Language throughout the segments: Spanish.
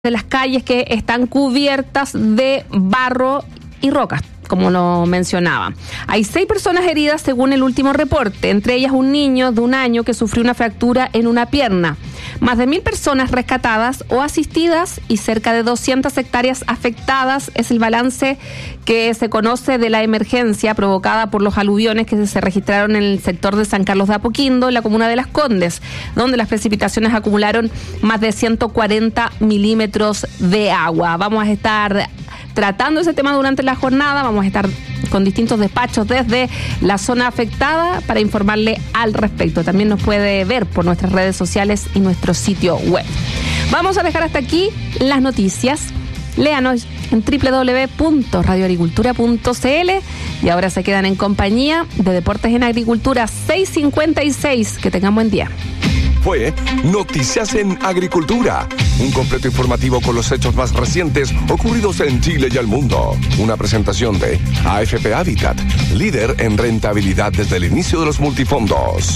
de las calles que están cubiertas de barro y rocas, como lo mencionaba. Hay 6 personas heridas según el último reporte, entre ellas un niño de 1 año que sufrió una fractura en una pierna. Más de 1.000 personas rescatadas o asistidas y cerca de 200 hectáreas afectadas es el balance que se conoce de la emergencia provocada por los aluviones que se registraron en el sector de San Carlos de Apoquindo, en la comuna de Las Condes, donde las precipitaciones acumularon más de 140 milímetros de agua. Vamos a estar tratando ese tema durante la jornada, vamos a estar con distintos despachos desde la zona afectada para informarle al respecto. También nos puede ver por nuestras redes sociales y nuestro sitio web. Vamos a dejar hasta aquí las noticias. Léanos en www.radioagricultura.cl y ahora se quedan en compañía de Deportes en Agricultura 656. Que tengan buen día. Fue Noticias en Agricultura, un completo informativo con los hechos más recientes ocurridos en Chile y el mundo. Una presentación de AFP Habitat, líder en rentabilidad desde el inicio de los multifondos.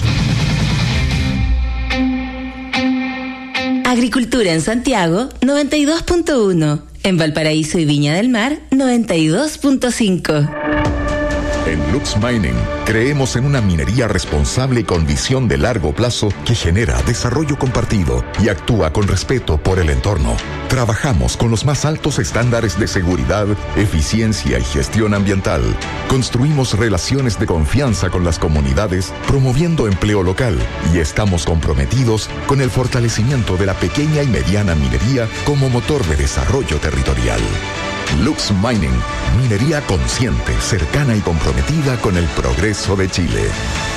Agricultura en Santiago, 92.1. En Valparaíso y Viña del Mar, 92.5. En Lux Mining, creemos en una minería responsable con visión de largo plazo que genera desarrollo compartido y actúa con respeto por el entorno. Trabajamos con los más altos estándares de seguridad, eficiencia y gestión ambiental. Construimos relaciones de confianza con las comunidades, promoviendo empleo local, y estamos comprometidos con el fortalecimiento de la pequeña y mediana minería como motor de desarrollo territorial. Lux Mining, minería consciente, cercana y comprometida con el progreso de Chile.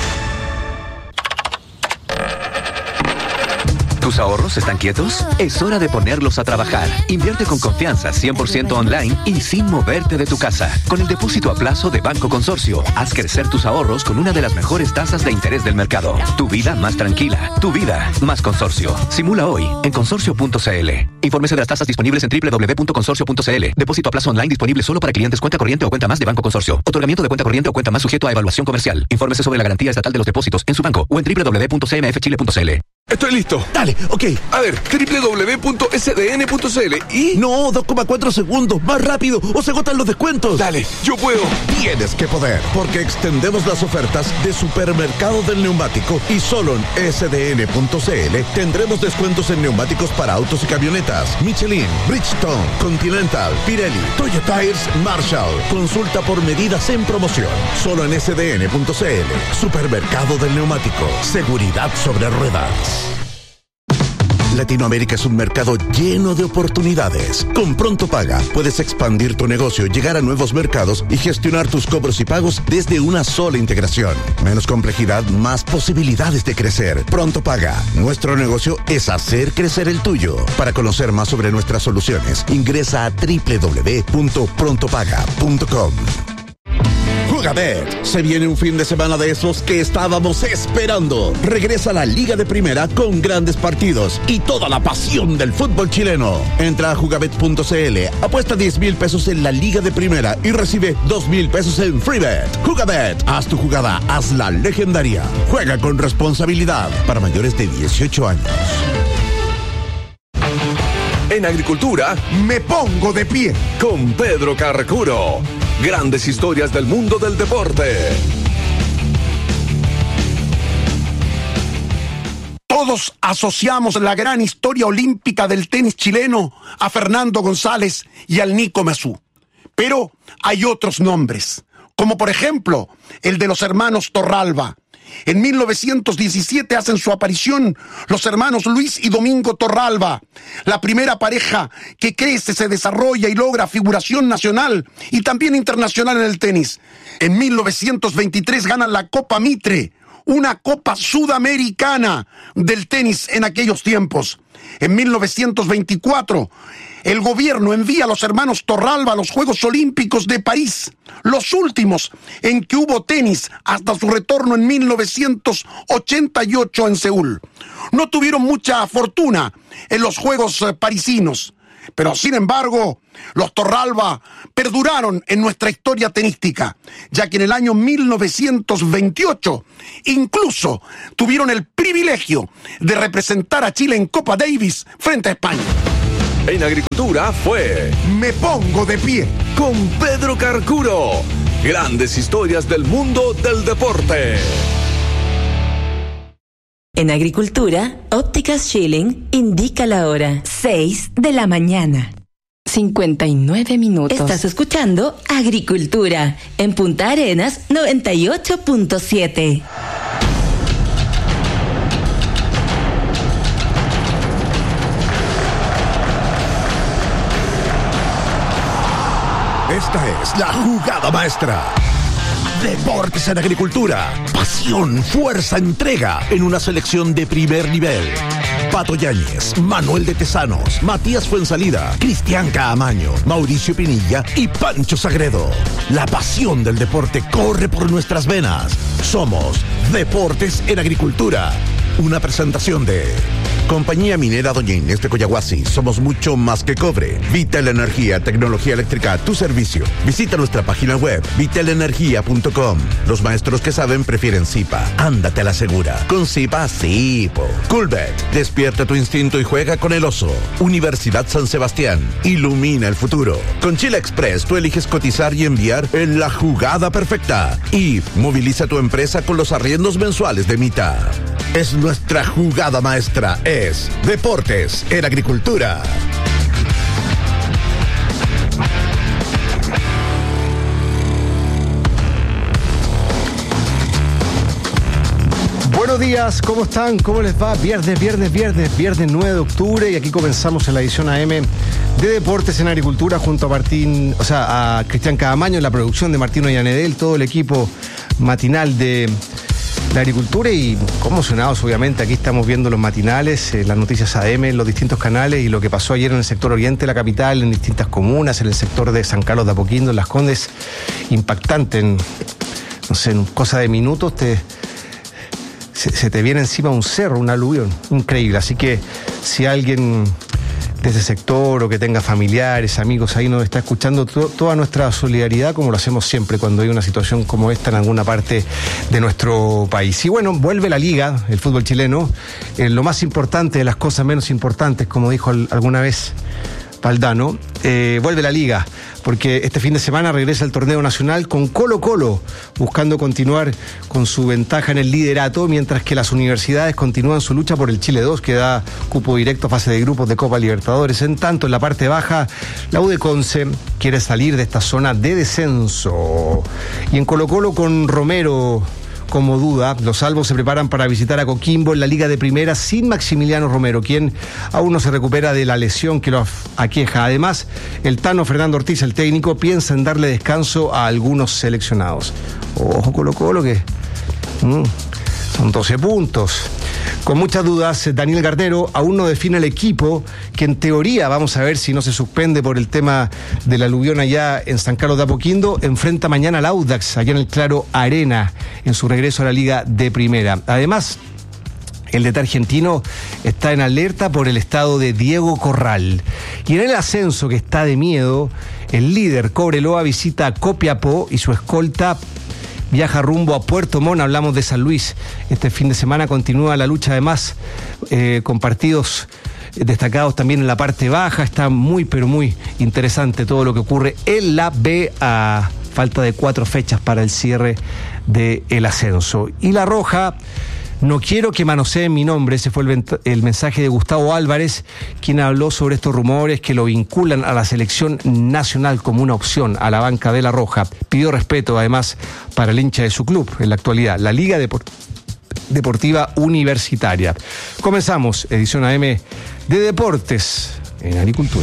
¿Tus ahorros están quietos? Es hora de ponerlos a trabajar. Invierte con confianza, 100% online y sin moverte de tu casa. Con el depósito a plazo de Banco Consorcio, haz crecer tus ahorros con una de las mejores tasas de interés del mercado. Tu vida más tranquila, tu vida más Consorcio. Simula hoy en consorcio.cl. Infórmese de las tasas disponibles en www.consorcio.cl. Depósito a plazo online disponible solo para clientes cuenta corriente o cuenta más de Banco Consorcio. Otorgamiento de cuenta corriente o cuenta más sujeto a evaluación comercial. Infórmese sobre la garantía estatal de los depósitos en su banco o en www.cmfchile.cl. Estoy listo. Dale, ok. A ver, www.sdn.cl y... No, 2,4 segundos. Más rápido o se agotan los descuentos. Dale, yo puedo. Tienes que poder, porque extendemos las ofertas de Supermercado del Neumático y solo en sdn.cl tendremos descuentos en neumáticos para autos y camionetas. Michelin, Bridgestone, Continental, Pirelli, Toyota Tires, Marshall. Consulta por medidas en promoción. Solo en sdn.cl. Supermercado del Neumático. Seguridad sobre ruedas. Latinoamérica es un mercado lleno de oportunidades. Con Pronto Paga puedes expandir tu negocio, llegar a nuevos mercados y gestionar tus cobros y pagos desde una sola integración. Menos complejidad, más posibilidades de crecer. Pronto Paga. Nuestro negocio es hacer crecer el tuyo. Para conocer más sobre nuestras soluciones, ingresa a www.prontopaga.com. Jugabet. Se viene un fin de semana de esos que estábamos esperando. Regresa la Liga de Primera con grandes partidos y toda la pasión del fútbol chileno. Entra a jugabet.cl, apuesta 10,000 pesos en la Liga de Primera y recibe 2,000 pesos en FreeBet. Jugabet. Haz tu jugada, hazla legendaria. Juega con responsabilidad. Para mayores de 18 años. En Agricultura, Me pongo de pie. con Pedro Carcuro. Grandes historias del mundo del deporte. Todos asociamos la gran historia olímpica del tenis chileno a Fernando González y al Nico Mesú. Pero hay otros nombres, como por ejemplo el de los hermanos Torralba. En 1917 hacen su aparición los hermanos Luis y Domingo Torralba, la primera pareja que crece, se desarrolla y logra figuración nacional y también internacional en el tenis. En 1923 ganan la Copa Mitre, una copa sudamericana del tenis en aquellos tiempos. En 1924, el gobierno envía a los hermanos Torralba a los Juegos Olímpicos de París, los últimos en que hubo tenis hasta su retorno en 1988 en Seúl. No tuvieron mucha fortuna en los Juegos parisinos, pero sin embargo, los Torralba perduraron en nuestra historia tenística, ya que en el año 1928 incluso tuvieron el privilegio de representar a Chile en Copa Davis frente a España. en agricultura fue Me pongo de pie. con Pedro Carcuro. Grandes historias del mundo del deporte. En agricultura, Ópticas Schilling indica la hora 6 de la mañana. 59 minutos. Estás escuchando Agricultura en Punta Arenas 98.7. Esta es la jugada maestra. Deportes en agricultura. Pasión, fuerza, entrega en una selección de primer nivel. Pato Yáñez, Manuel de Tesanos, Matías Fuensalida, Cristian Caamaño, Mauricio Pinilla y Pancho Sagredo. La pasión del deporte corre por nuestras venas. Somos Deportes en Agricultura. Una presentación de Compañía Minera Doña Inés de Coyahuasi. Somos mucho más que cobre. Vital Energía, tecnología eléctrica a tu servicio. Visita nuestra página web, vitalenergia.com. Los maestros que saben prefieren Zipa. Ándate a la segura. Con Zipa, sí, po. Coolbet, despierta tu instinto y juega con el oso. Universidad San Sebastián, ilumina el futuro. Con Chile Express, tú eliges cotizar y enviar en la jugada perfecta. Y moviliza tu empresa con los arriendos mensuales de Mita. Es nuestra jugada maestra. Es Deportes en Agricultura. Buenos días, ¿cómo están? ¿Cómo les va? Viernes 9 de octubre y aquí comenzamos en la edición AM de Deportes en Agricultura junto a Cristian Caamaño en la producción de Martino Llanedel, todo el equipo matinal de la agricultura y conmocionados obviamente. Aquí estamos viendo los matinales, las noticias AM en los distintos canales y lo que pasó ayer en el sector oriente de la capital, en distintas comunas, en el sector de San Carlos de Apoquindo, en Las Condes, impactante. En cosa de minutos se te viene encima un cerro, un aluvión, increíble. Así que si alguien de ese sector o que tenga familiares, amigos ahí nos está escuchando, toda nuestra solidaridad, como lo hacemos siempre cuando hay una situación como esta en alguna parte de nuestro país. Y bueno, vuelve la liga, el fútbol chileno, lo más importante de las cosas menos importantes, como dijo alguna vez Valdano, vuelve la liga, porque este fin de semana regresa el torneo nacional con Colo-Colo, buscando continuar con su ventaja en el liderato, mientras que las universidades continúan su lucha por el Chile 2, que da cupo directo a fase de grupos de Copa Libertadores. En tanto, en la parte baja, la U de Conce quiere salir de esta zona de descenso. Y en Colo-Colo con Romero como duda, los salvos se preparan para visitar a Coquimbo en la Liga de Primera sin Maximiliano Romero, quien aún no se recupera de la lesión que lo aqueja. Además, el Tano Fernando Ortiz, el técnico, piensa en darle descanso a algunos seleccionados. Ojo Colo-Colo que son 12 puntos. Con muchas dudas, Daniel Garnero aún no define el equipo que en teoría, vamos a ver si no se suspende por el tema del aluvión allá en San Carlos de Apoquindo, enfrenta mañana al Audax, allá en el Claro Arena, en su regreso a la Liga de Primera. Además, el DT argentino está en alerta por el estado de Diego Corral. Y en el ascenso que está de miedo, el líder Cobreloa visita a Copiapó y su escolta viaja rumbo a Puerto Montt. Hablamos de San Luis. Este fin de semana continúa la lucha además con partidos destacados también en la parte baja. Está muy pero muy interesante todo lo que ocurre en la B a falta de 4 fechas para el cierre del ascenso. Y la Roja, no quiero que manoseen mi nombre. Ese fue el mensaje de Gustavo Álvarez, quien habló sobre estos rumores que lo vinculan a la selección nacional como una opción a la banca de La Roja. Pidió respeto además para el hincha de su club en la actualidad, la Liga Deportiva Universitaria. Comenzamos, edición AM de Deportes en Agricultura.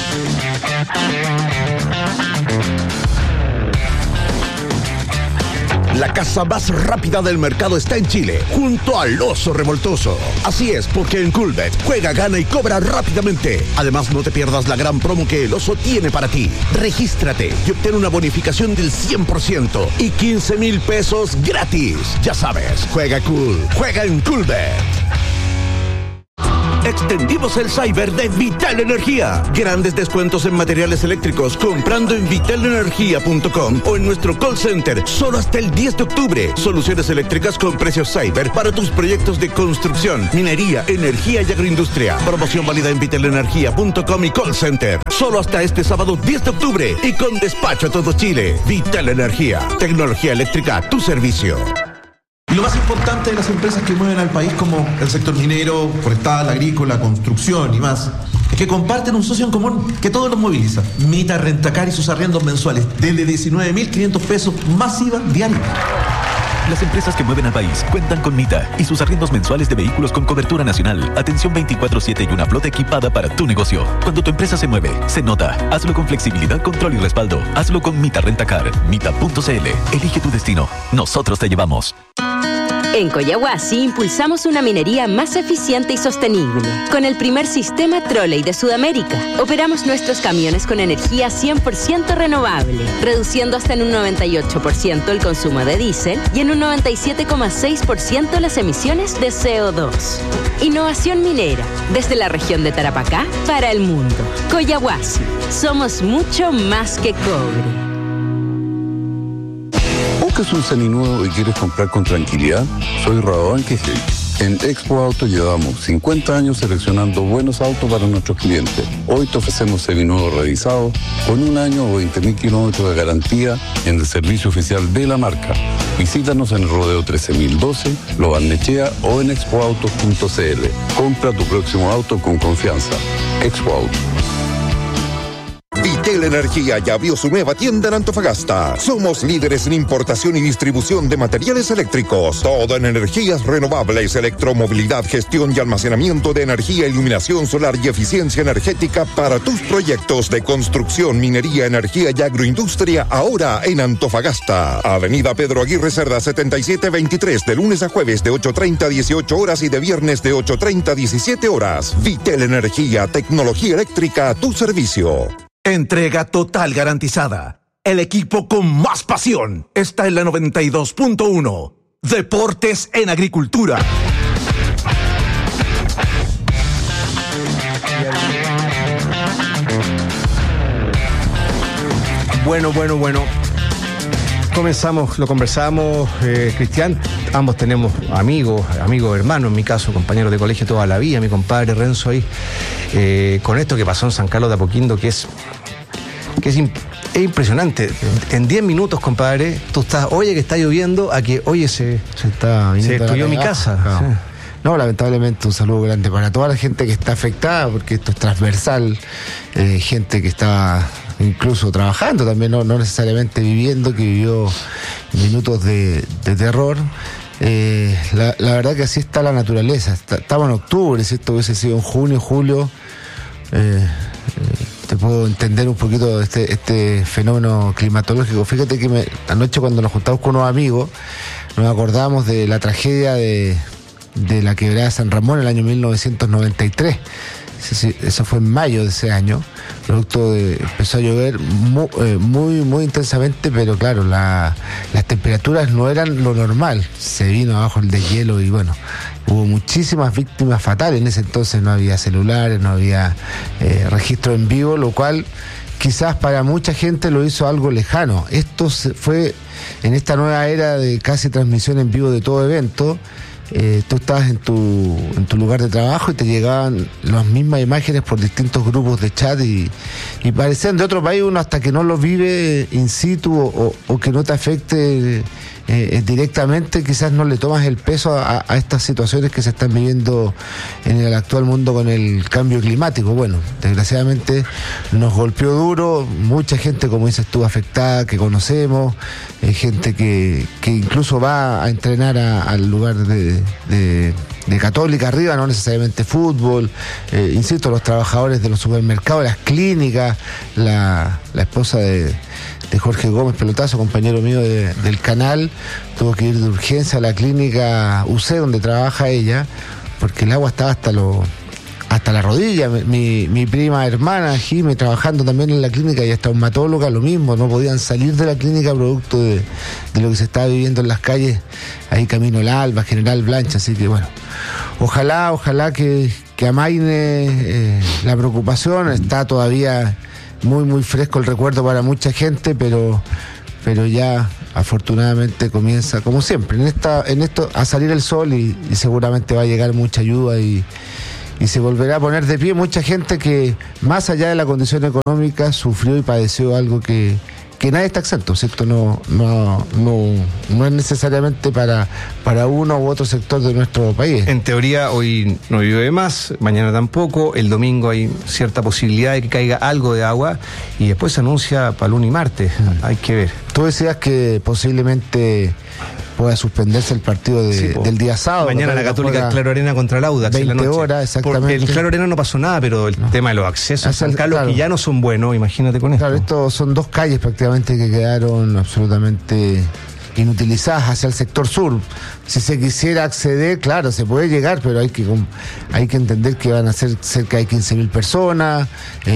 La casa más rápida del mercado está en Chile, junto al Oso Revoltoso. Así es, porque en Coolbet juega, gana y cobra rápidamente. Además, no te pierdas la gran promo que el Oso tiene para ti. Regístrate y obtén una bonificación del 100% y 15,000 pesos gratis. Ya sabes, juega cool, juega en Coolbet. extendimos el cyber de Vital Energía. Grandes descuentos en materiales eléctricos comprando en vitalenergia.com o en nuestro call center solo hasta el 10 de octubre. Soluciones eléctricas con precios cyber para tus proyectos de construcción, minería, energía y agroindustria. Promoción válida en vitalenergia.com y call center. Solo hasta este sábado 10 de octubre y con despacho a todo Chile. Vital Energía. Tecnología eléctrica a tu servicio. Y lo más importante de las empresas que mueven al país, como el sector minero, forestal, agrícola, construcción y más, es que comparten un socio en común que todos los moviliza. Mita Rentacar y sus arriendos mensuales desde 19.500 pesos más IVA diario. Las empresas que mueven al país cuentan con Mita y sus arriendos mensuales de vehículos con cobertura nacional, atención 24/7 y una flota equipada para tu negocio. Cuando tu empresa se mueve, se nota. Hazlo con flexibilidad, control y respaldo. Hazlo con Mita Rentacar. Mita.cl. Elige tu destino. Nosotros te llevamos. En Coyahuasi impulsamos una minería más eficiente y sostenible. Con el primer sistema Trolley de Sudamérica, operamos nuestros camiones con energía 100% renovable, reduciendo hasta en un 98% el consumo de diésel y en un 97,6% las emisiones de CO2. Innovación minera, desde la región de Tarapacá para el mundo. Coyahuasi, somos mucho más que cobre. ¿Buscas un seminuevo y quieres comprar con tranquilidad? Soy Radovan Quejel. En Expo Auto llevamos 50 años seleccionando buenos autos para nuestros clientes. Hoy te ofrecemos seminuevos revisados con 1 año o 20.000 kilómetros de garantía en el servicio oficial de la marca. Visítanos en el Rodeo 13.012, Lo Barnechea o en expoautos.cl. Compra tu próximo auto con confianza. Expo Auto. Vitel Energía ya abrió su nueva tienda en Antofagasta. Somos líderes en importación y distribución de materiales eléctricos. Todo en energías renovables, electromovilidad, gestión y almacenamiento de energía, iluminación solar y eficiencia energética para tus proyectos de construcción, minería, energía y agroindustria, ahora en Antofagasta. Avenida Pedro Aguirre Cerda 7723, de lunes a jueves de 8:30 a 18 horas y de viernes de 8:30 a 17 horas. Vitel Energía, tecnología eléctrica a tu servicio. Entrega total garantizada. El equipo con más pasión está en la 92.1. Deportes en Agricultura. Bueno. Comenzamos, lo conversamos, Cristian. Ambos tenemos amigos, hermanos, en mi caso, compañeros de colegio toda la vida, mi compadre Renzo ahí, con esto que pasó en San Carlos de Apoquindo, que es impresionante. En 10 minutos, compadre, tú estás, oye, que está lloviendo, a que, oye, se destruyó mi casa. No. Sí. No, lamentablemente un saludo grande para toda la gente que está afectada, porque esto es transversal, gente que está incluso trabajando también, no necesariamente viviendo, que vivió minutos de terror. La verdad que así está la naturaleza. Estamos en octubre, si esto hubiese sido en junio, julio, te puedo entender un poquito este fenómeno climatológico. Fíjate que anoche cuando nos juntamos con unos amigos, nos acordamos de la tragedia de la quebrada de San Ramón en el año 1993. Eso fue en mayo de ese año. Empezó a llover muy intensamente, pero claro, las temperaturas no eran lo normal. Se vino abajo el deshielo y bueno, hubo muchísimas víctimas fatales. En ese entonces no había celulares, no había registro en vivo, lo cual quizás para mucha gente lo hizo algo lejano. Esto fue en esta nueva era de casi transmisión en vivo de todo evento. Tú estabas en tu lugar de trabajo y te llegaban las mismas imágenes por distintos grupos de chat y parecían de otro país. Uno hasta que no lo vive in situ o que no te afecte directamente, quizás no le tomas el peso a estas situaciones que se están viviendo en el actual mundo con el cambio climático. Bueno, desgraciadamente nos golpeó duro, mucha gente, como dices tú, afectada, que conocemos, gente que incluso va a entrenar al lugar de Católica arriba, no necesariamente fútbol, insisto, los trabajadores de los supermercados, las clínicas, la esposa de Jorge Gómez Pelotazo, compañero mío del canal, tuvo que ir de urgencia a la clínica UC donde trabaja ella, porque el agua estaba hasta la rodilla. Mi prima hermana Jimmy, trabajando también en la clínica, y hasta traumatóloga, lo mismo, no podían salir de la clínica producto de lo que se estaba viviendo en las calles, ahí camino al Alba, General Blancha. Así que bueno, ojalá que amaine la preocupación. Está todavía muy fresco el recuerdo para mucha gente, pero ya afortunadamente comienza, como siempre, en esto a salir el sol y seguramente va a llegar mucha ayuda y se volverá a poner de pie mucha gente que, más allá de la condición económica, sufrió y padeció algo que nadie está exento, ¿cierto? No es necesariamente para uno u otro sector de nuestro país. En teoría hoy no llueve más, mañana tampoco, el domingo hay cierta posibilidad de que caiga algo de agua y después se anuncia para lunes y martes, hay que ver. Tú decías que posiblemente pueda suspenderse el partido del día sábado. Mañana la Católica Claro Arena contra el Audax 20 en la noche. horas, exactamente. Porque en Claro Arena no pasó nada, pero el tema de los accesos a San Carlos, que ya no son buenos, imagínate con esto. Claro, estos son 2 calles prácticamente que quedaron absolutamente inutilizadas hacia el sector sur. Si se quisiera acceder, claro, se puede llegar, pero hay que entender que van a ser cerca de 15.000 personas,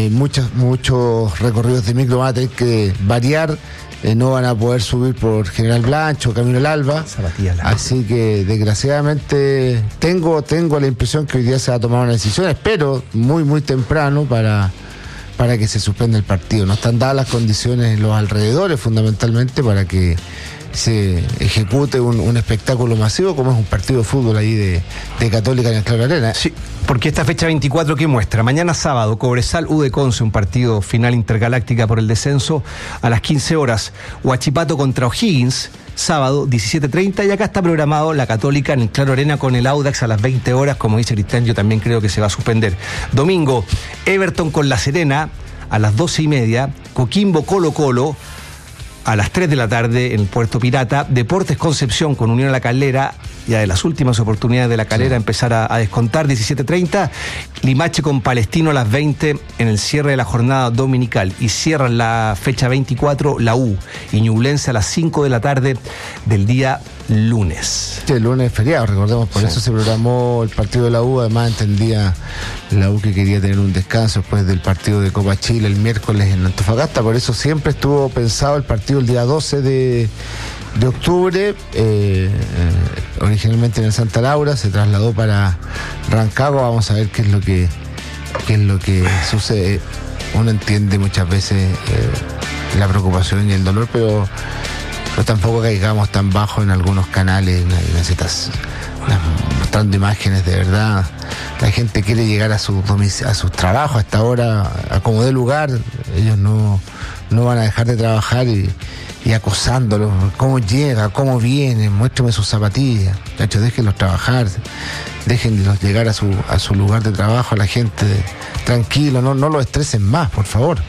muchos recorridos de micro van a tener que variar. No van a poder subir por General Blancho, Camino al Alba. Así que desgraciadamente tengo la impresión que hoy día se va a tomar una decisión. Espero muy temprano para que se suspenda el partido. No están dadas las condiciones en los alrededores fundamentalmente para que se ejecute un espectáculo masivo como es un partido de fútbol ahí de Católica en el Claro Arena. Sí, porque esta fecha 24 que muestra, mañana sábado, Cobresal U de Conce, un partido final intergaláctica por el descenso a las 15 horas, Huachipato contra O'Higgins, sábado 17:30, y acá está programado la Católica en el Claro Arena con el Audax a las 20 horas, como dice Cristian, yo también creo que se va a suspender. Domingo, Everton con La Serena a las 12:30, Coquimbo Colo-Colo a las 3 de la tarde en el Puerto Pirata, Deportes Concepción con Unión a La Calera, ya de las últimas oportunidades de La Calera empezar a descontar, 17:30, Limache con Palestino a las 20 en el cierre de la jornada dominical, y cierran la fecha 24 la U y Ñublense a las 5 de la tarde del día lunes. Sí, el lunes es feriado, recordemos, por eso se programó el partido de la U. Además entendía la U que quería tener un descanso después del partido de Copa Chile el miércoles en Antofagasta, por eso siempre estuvo pensado el partido el día 12 de octubre, originalmente en el Santa Laura, se trasladó para Rancagua. Vamos a ver qué es lo que sucede. Uno entiende muchas veces la preocupación y el dolor, pero tampoco caigamos tan bajo en algunos canales, mostrando imágenes de verdad. La gente quiere llegar a sus trabajos a esta hora, a como dé lugar. Ellos no van a dejar de trabajar y acosándolos. ¿Cómo llega? ¿Cómo viene? Muéstrame sus zapatillas. Muchachos, déjenlos trabajar. Déjenlos llegar a su lugar de trabajo, a la gente tranquilo. No lo estresen más, por favor.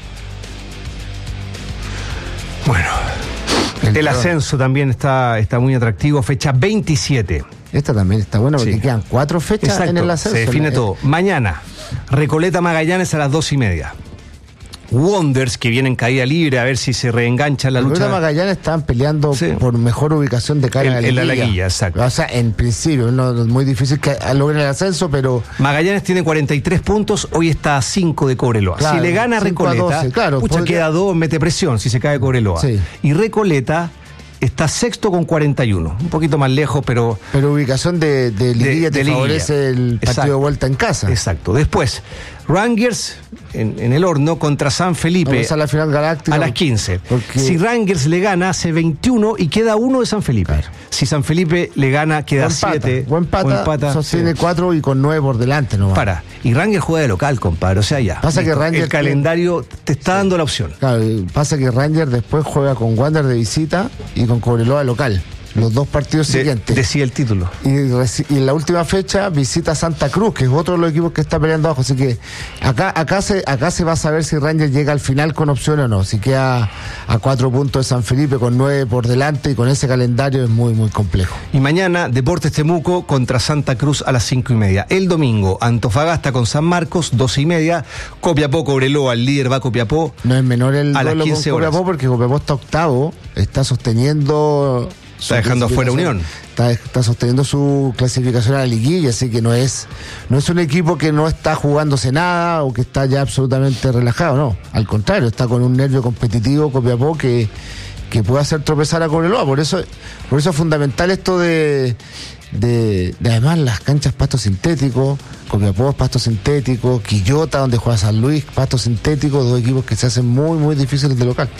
Bueno, el ascenso también está muy atractivo. Fecha 27. Esta también está buena porque quedan 4 fechas. Exacto, en el ascenso. Se define todo. Mañana, Recoleta Magallanes a las 2:30. Wonders, que vienen caída libre, a ver si se reengancha la lucha. Los Magallanes estaban peleando por mejor ubicación de cara en la liguilla, exacto. O sea, en principio, es muy difícil que logren el ascenso, pero... Magallanes tiene 43 puntos, hoy está a 5 de Cobreloa. Claro, si le gana Recoleta, 12, queda 2, mete presión si se cae Cobreloa. Sí. Y Recoleta está sexto con 41, un poquito más lejos, pero ubicación de liguilla te favorece el partido de vuelta en casa. Exacto. Después, Rangers en el horno contra San Felipe. Vamos a la final galáctica a las 15. Si Rangers le gana, hace 21 y queda 1 de San Felipe. Claro. Si San Felipe le gana, queda 7. O empata, sostiene 4 y con 9 por delante. No va. Y Rangers juega de local, compadre. O sea, ya. Pasa que Rangers el calendario te está dando la opción. Claro, pasa que Rangers después juega con Wander de visita y con Cobreloa local. Los 2 partidos siguientes. Decía el título. Y en la última fecha visita Santa Cruz, que es otro de los equipos que está peleando abajo. Así que acá se va a saber si Rangers llega al final con opción o no. Si queda a 4 puntos de San Felipe con 9 por delante y con ese calendario es muy, muy complejo. Y mañana, Deportes Temuco contra Santa Cruz a las 5:30. El domingo, Antofagasta con San Marcos, 12:30. Copiapó, Cobreloa, el líder va Copiapó. No es menor el a duelo las 15 con Copiapó porque Copiapó está octavo, está sosteniendo... Está dejando afuera Unión. Está sosteniendo su clasificación a la liguilla, así que no es un equipo que no está jugándose nada o que está ya absolutamente relajado, no. Al contrario, está con un nervio competitivo Copiapó que puede hacer tropezar a Cobreloa. Por eso es fundamental esto de además las canchas pasto sintético, Copiapó pasto sintético, Quillota donde juega San Luis, pasto sintético, dos equipos que se hacen muy muy difíciles de local.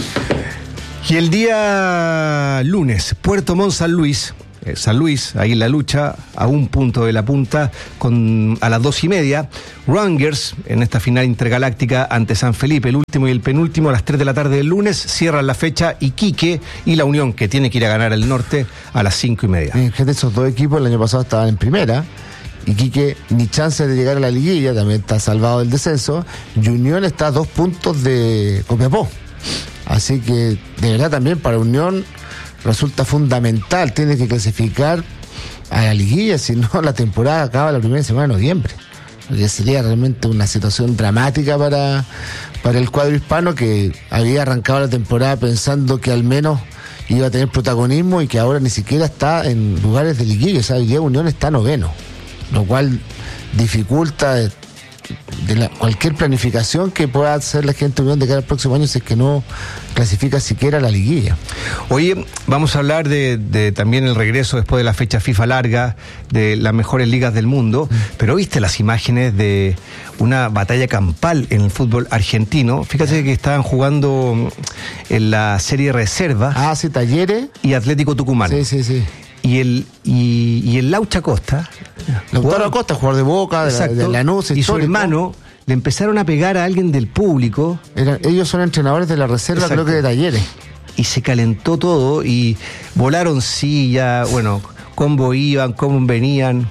Y el día lunes, Puerto Montt San Luis, ahí en la lucha, a un punto de la punta, a las 2:30, Rangers, en esta final intergaláctica ante San Felipe, el último y el penúltimo, a las 3 de la tarde del lunes, cierran la fecha Iquique y la Unión, que tiene que ir a ganar el norte, a las 5:30. Gente, esos dos equipos el año pasado estaban en primera. Iquique ni chance de llegar a la liguilla, también está salvado del descenso, y Unión está a 2 puntos de Copiapó. Así que, de verdad, también para Unión resulta fundamental, tiene que clasificar a la liguilla, si no la temporada acaba la primera semana de noviembre. Porque sería realmente una situación dramática para el cuadro hispano, que había arrancado la temporada pensando que al menos iba a tener protagonismo y que ahora ni siquiera está en lugares de liguilla. O sea, hoy día Unión está 9º, lo cual dificulta cualquier planificación que pueda hacer la gente de Unión de cara al próximo año, si es que no clasifica siquiera a la liguilla. Oye, vamos a hablar de también el regreso después de la fecha FIFA larga, de las mejores ligas del mundo, pero viste las imágenes de una batalla campal en el fútbol argentino. Fíjate que estaban jugando en la serie reserva. Sí, Talleres y Atlético Tucumán. Sí. Y el Laucha Costa, Lautaro Acosta, jugador de Boca, de Lanús, y su hermano le empezaron a pegar a alguien del público. Ellos son entrenadores de la reserva, exacto, creo que de Talleres. Y se calentó todo y volaron sillas, bueno, cómo iban, cómo venían.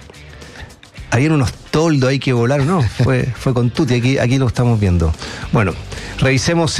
Habían unos toldos ahí que volaron, no, fue con tutti, aquí lo estamos viendo. Bueno, revisemos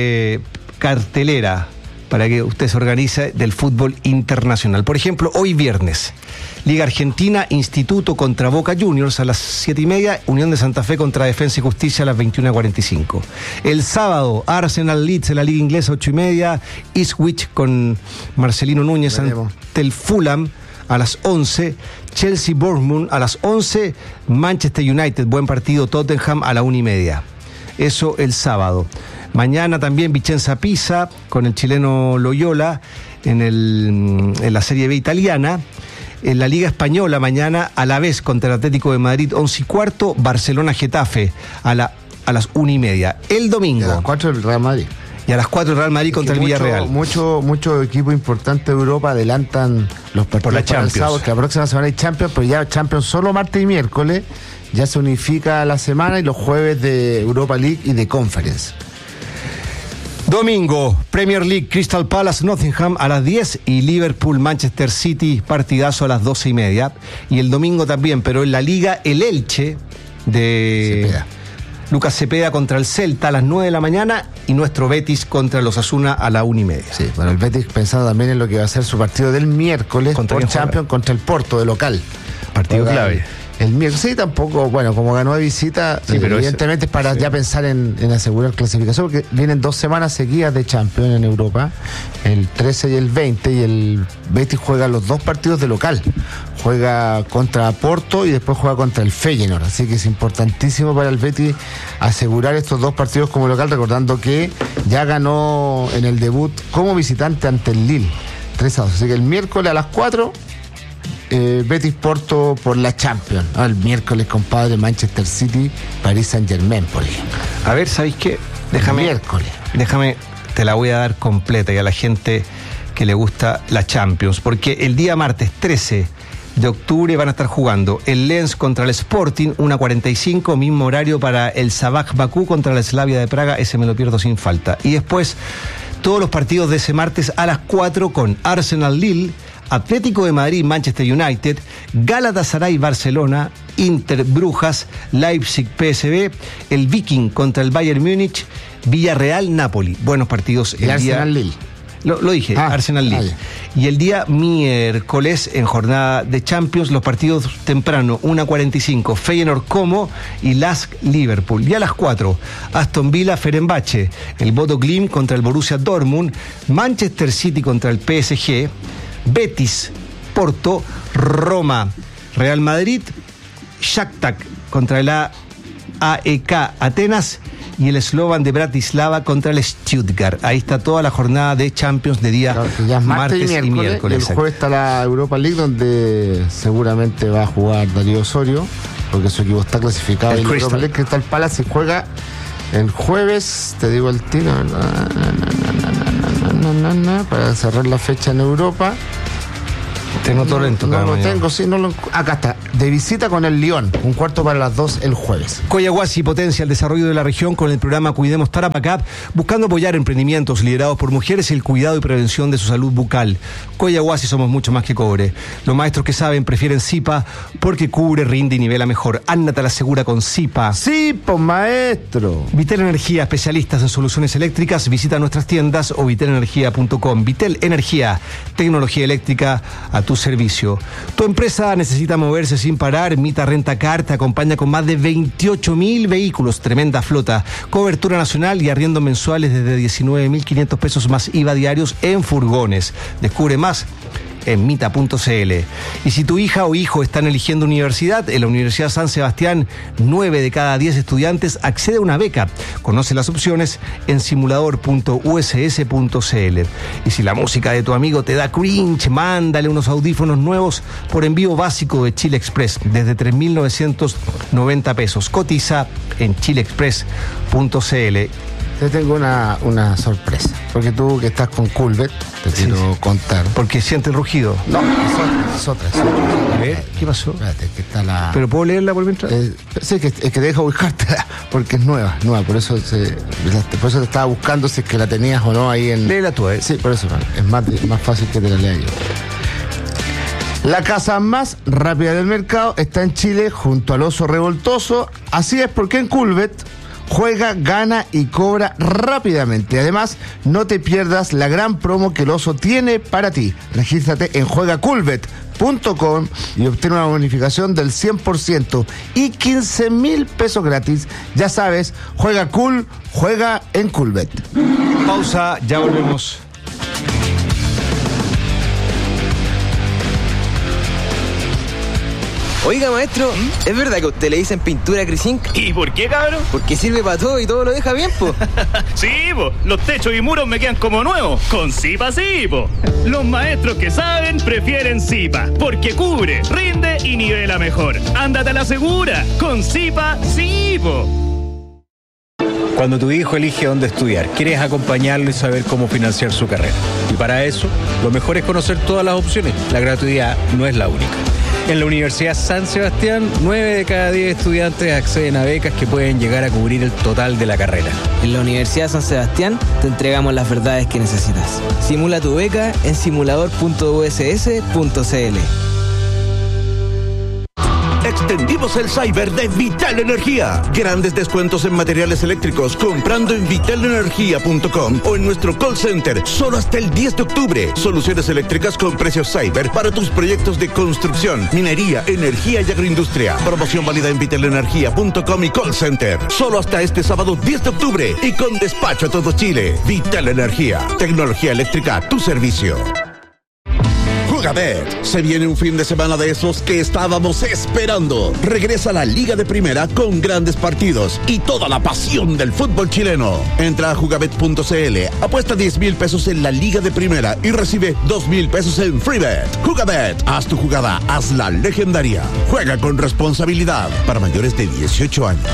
cartelera para que usted se organice del fútbol internacional. Por ejemplo, hoy viernes, Liga Argentina, Instituto contra Boca Juniors a las 7:30, Unión de Santa Fe contra Defensa y Justicia a las 21:45. El sábado, Arsenal Leeds en la Liga Inglesa, 8:30, Ipswich con Marcelino Núñez ante el Fulham a las 11, Chelsea Bournemouth a las 11, Manchester United, buen partido, Tottenham a la 1:30. Eso el sábado. Mañana también Vicenza Pisa con el chileno Loyola en la Serie B italiana. En la Liga Española mañana Alavés contra el Atlético de Madrid 11:15, Barcelona Getafe a las 1:30. El domingo. Y a las 4 el Real Madrid. Y a las 4 el Real Madrid contra el Villarreal. Muchos equipos importantes de Europa adelantan los partidos por la Champions. El sábado, que la próxima semana hay Champions, pero ya Champions solo martes y miércoles. Ya se unifica la semana y los jueves de Europa League y de Conference. Domingo, Premier League, Crystal Palace, Nottingham a las 10 y Liverpool, Manchester City, partidazo a las 12:30. Y el domingo también, pero en la Liga, el Elche de Cepeda. Lucas Cepeda contra el Celta a las 9 de la mañana y nuestro Betis contra los Osasuna a la 1:30. Sí, bueno, el Betis pensando también en lo que va a ser su partido del miércoles por Champions contra el Porto de local. Partido clave. El miércoles, sí, tampoco, bueno, como ganó de visita, sí, pero evidentemente es para ya pensar en asegurar clasificación, porque vienen 2 semanas seguidas de Champions en Europa, el 13 y el 20, y el Betis juega los 2 partidos de local. Juega contra Porto y después juega contra el Feyenoord, así que es importantísimo para el Betis asegurar estos 2 partidos como local, recordando que ya ganó en el debut como visitante ante el Lille, 3-2, así que el miércoles a las 4... Betis Porto por la Champions. El miércoles, compadre, Manchester City, Paris Saint-Germain, por ejemplo. A ver, ¿sabéis qué? Déjame, te la voy a dar completa y a la gente que le gusta la Champions, porque el día martes 13 de octubre van a estar jugando el Lens contra el Sporting, 1:45, mismo horario para el Sabah Bakú contra la Slavia de Praga, ese me lo pierdo sin falta. Y después, todos los partidos de ese martes a las 4 con Arsenal Lille, Atlético de Madrid, Manchester United, Galatasaray, Barcelona, Inter, Brujas, Leipzig, PSV, el Viking contra el Bayern Múnich, Villarreal, Napoli. Buenos partidos. El Arsenal Lille. Lo dije, Arsenal Lille. Y el día miércoles, en jornada de Champions, los partidos temprano, 1:45, Feyenoord Como y Lask Liverpool. Y a las 4, Aston Villa Fenerbahce, el Bodo Glimt contra el Borussia Dortmund, Manchester City contra el PSG, Betis, Porto, Roma, Real Madrid, Shakhtar contra el AEK Atenas y el Slovan de Bratislava contra el Stuttgart. Ahí está toda la jornada de Champions de día ya es martes y miércoles. El jueves está la Europa League, donde seguramente va a jugar Darío Osorio, porque su equipo está clasificado. En la Europa League, Crystal Palace juega el jueves, te digo el tiro, para cerrar la fecha en Europa. Tengo todo lento. No lo tengo, sí, no lo... Acá está, de visita con el Lyon, 2:15 el jueves. Coyahuasi potencia el desarrollo de la región con el programa Cuidemos Tarapacá, buscando apoyar emprendimientos liderados por mujeres y el cuidado y prevención de su salud bucal. Coyahuasi somos mucho más que cobre. Los maestros que saben prefieren Zipa porque cubre, rinde y nivela mejor. Ándate a la segura con Zipa. Sí, pues maestro. Vitel Energía, especialistas en soluciones eléctricas. Visita nuestras tiendas o vitelenergia.com. Vitel Energía, tecnología eléctrica a tu servicio. Tu empresa necesita moverse sin parar. Mita Rentacar te acompaña con más de 28.000 vehículos, tremenda flota, cobertura nacional y arriendos mensuales desde 19.500 pesos más IVA diarios en furgones. Descubre más en mita.cl. Y si tu hija o hijo están eligiendo universidad, en la Universidad San Sebastián, 9 de cada 10 estudiantes accede a una beca. Conoce las opciones en simulador.uss.cl. Y si la música de tu amigo te da cringe, mándale unos audífonos nuevos por envío básico de Chile Express desde 3.990 pesos. Cotiza en chileexpress.cl. Te tengo una sorpresa, porque tú que estás con Culvet, te quiero contar. ¿Porque siente el rugido? No, es otra. A ver, ¿qué pasó? Espérate, que está la... ¿Pero puedo leerla por mientras? Sí, es que deja buscártela, porque es nueva, por eso te estaba buscando si es que la tenías o no ahí en... Léela tú, Sí, por eso, es más fácil que te la lea yo. La casa más rápida del mercado está en Chile, junto al Oso Revoltoso. Así es, porque en Culvet juega, gana y cobra rápidamente. Además, no te pierdas la gran promo que el Oso tiene para ti. Regístrate en juegaculvet.com y obtén una bonificación del 100% y 15.000 pesos gratis. Ya sabes, juega cool, juega en Culvet. Pausa, ya volvemos. Oiga, maestro, ¿es verdad que a usted le dicen pintura Crisink? ¿Y por qué, cabrón? Porque sirve para todo y todo lo deja bien, po. Sí, po. Los techos y muros me quedan como nuevos. Con Zipa sí, po. Los maestros que saben prefieren Zipa, porque cubre, rinde y nivela mejor. Ándate a la segura. Con Zipa sí, po. Cuando tu hijo elige dónde estudiar, quieres acompañarlo y saber cómo financiar su carrera. Y para eso, lo mejor es conocer todas las opciones. La gratuidad no es la única. En la Universidad San Sebastián, 9 de cada 10 estudiantes acceden a becas que pueden llegar a cubrir el total de la carrera. En la Universidad San Sebastián te entregamos las verdades que necesitas. Simula tu beca en simulador.uss.cl. Extendimos el cyber de Vital Energía. Grandes descuentos en materiales eléctricos comprando en vitalenergia.com o en nuestro call center solo hasta el 10 de octubre. Soluciones eléctricas con precios cyber para tus proyectos de construcción, minería, energía y agroindustria. Promoción válida en vitalenergia.com y call center. Solo hasta este sábado 10 de octubre y con despacho a todo Chile. Vital Energía. Tecnología eléctrica a tu servicio. Jugabet. Se viene un fin de semana de esos que estábamos esperando. Regresa a la Liga de Primera con grandes partidos y toda la pasión del fútbol chileno. Entra a jugabet.cl, apuesta 10.000 pesos en la Liga de Primera y recibe 2.000 pesos en FreeBet. Jugabet, haz tu jugada, hazla legendaria. Juega con responsabilidad para mayores de 18 años.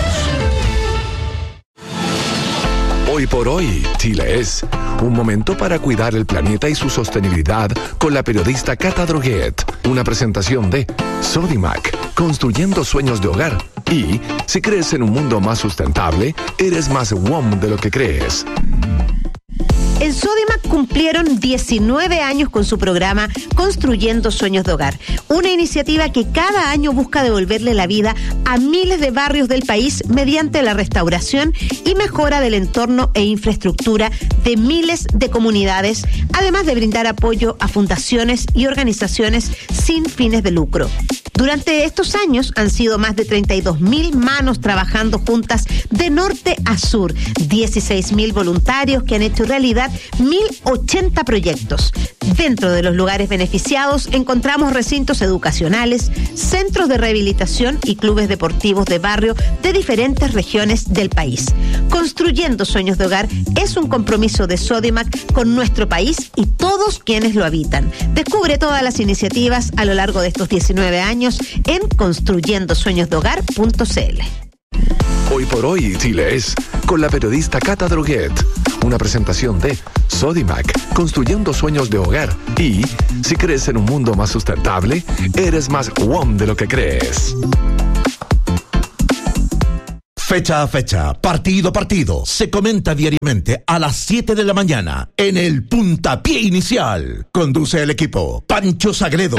Hoy por hoy, Chile es un momento para cuidar el planeta y su sostenibilidad con la periodista Cata Droguet. Una presentación de Sodimac, construyendo sueños de hogar. Y si crees en un mundo más sustentable, eres más WOM de lo que crees. En Sodimac cumplieron 19 años con su programa Construyendo Sueños de Hogar, una iniciativa que cada año busca devolverle la vida a miles de barrios del país mediante la restauración y mejora del entorno e infraestructura de miles de comunidades, además de brindar apoyo a fundaciones y organizaciones sin fines de lucro. Durante estos años han sido más de 32.000 manos trabajando juntas de norte a sur, 16.000 voluntarios que han hecho realidad 1.080 proyectos. Dentro de los lugares beneficiados encontramos recintos educacionales, centros de rehabilitación y clubes deportivos de barrio de diferentes regiones del país. Construyendo sueños de hogar es un compromiso de Sodimac con nuestro país y todos quienes lo habitan. Descubre todas las iniciativas a lo largo de estos 19 años en construyendosueñosdehogar.cl. Hoy por hoy, Chile es con la periodista Cata Droguet. Una presentación de Sodimac, construyendo sueños de hogar. Y si crees en un mundo más sustentable, eres más WOM de lo que crees. Fecha a fecha, partido a partido, se comenta diariamente a las 7 de la mañana en el Puntapié Inicial. Conduce el equipo Pancho Sagredo.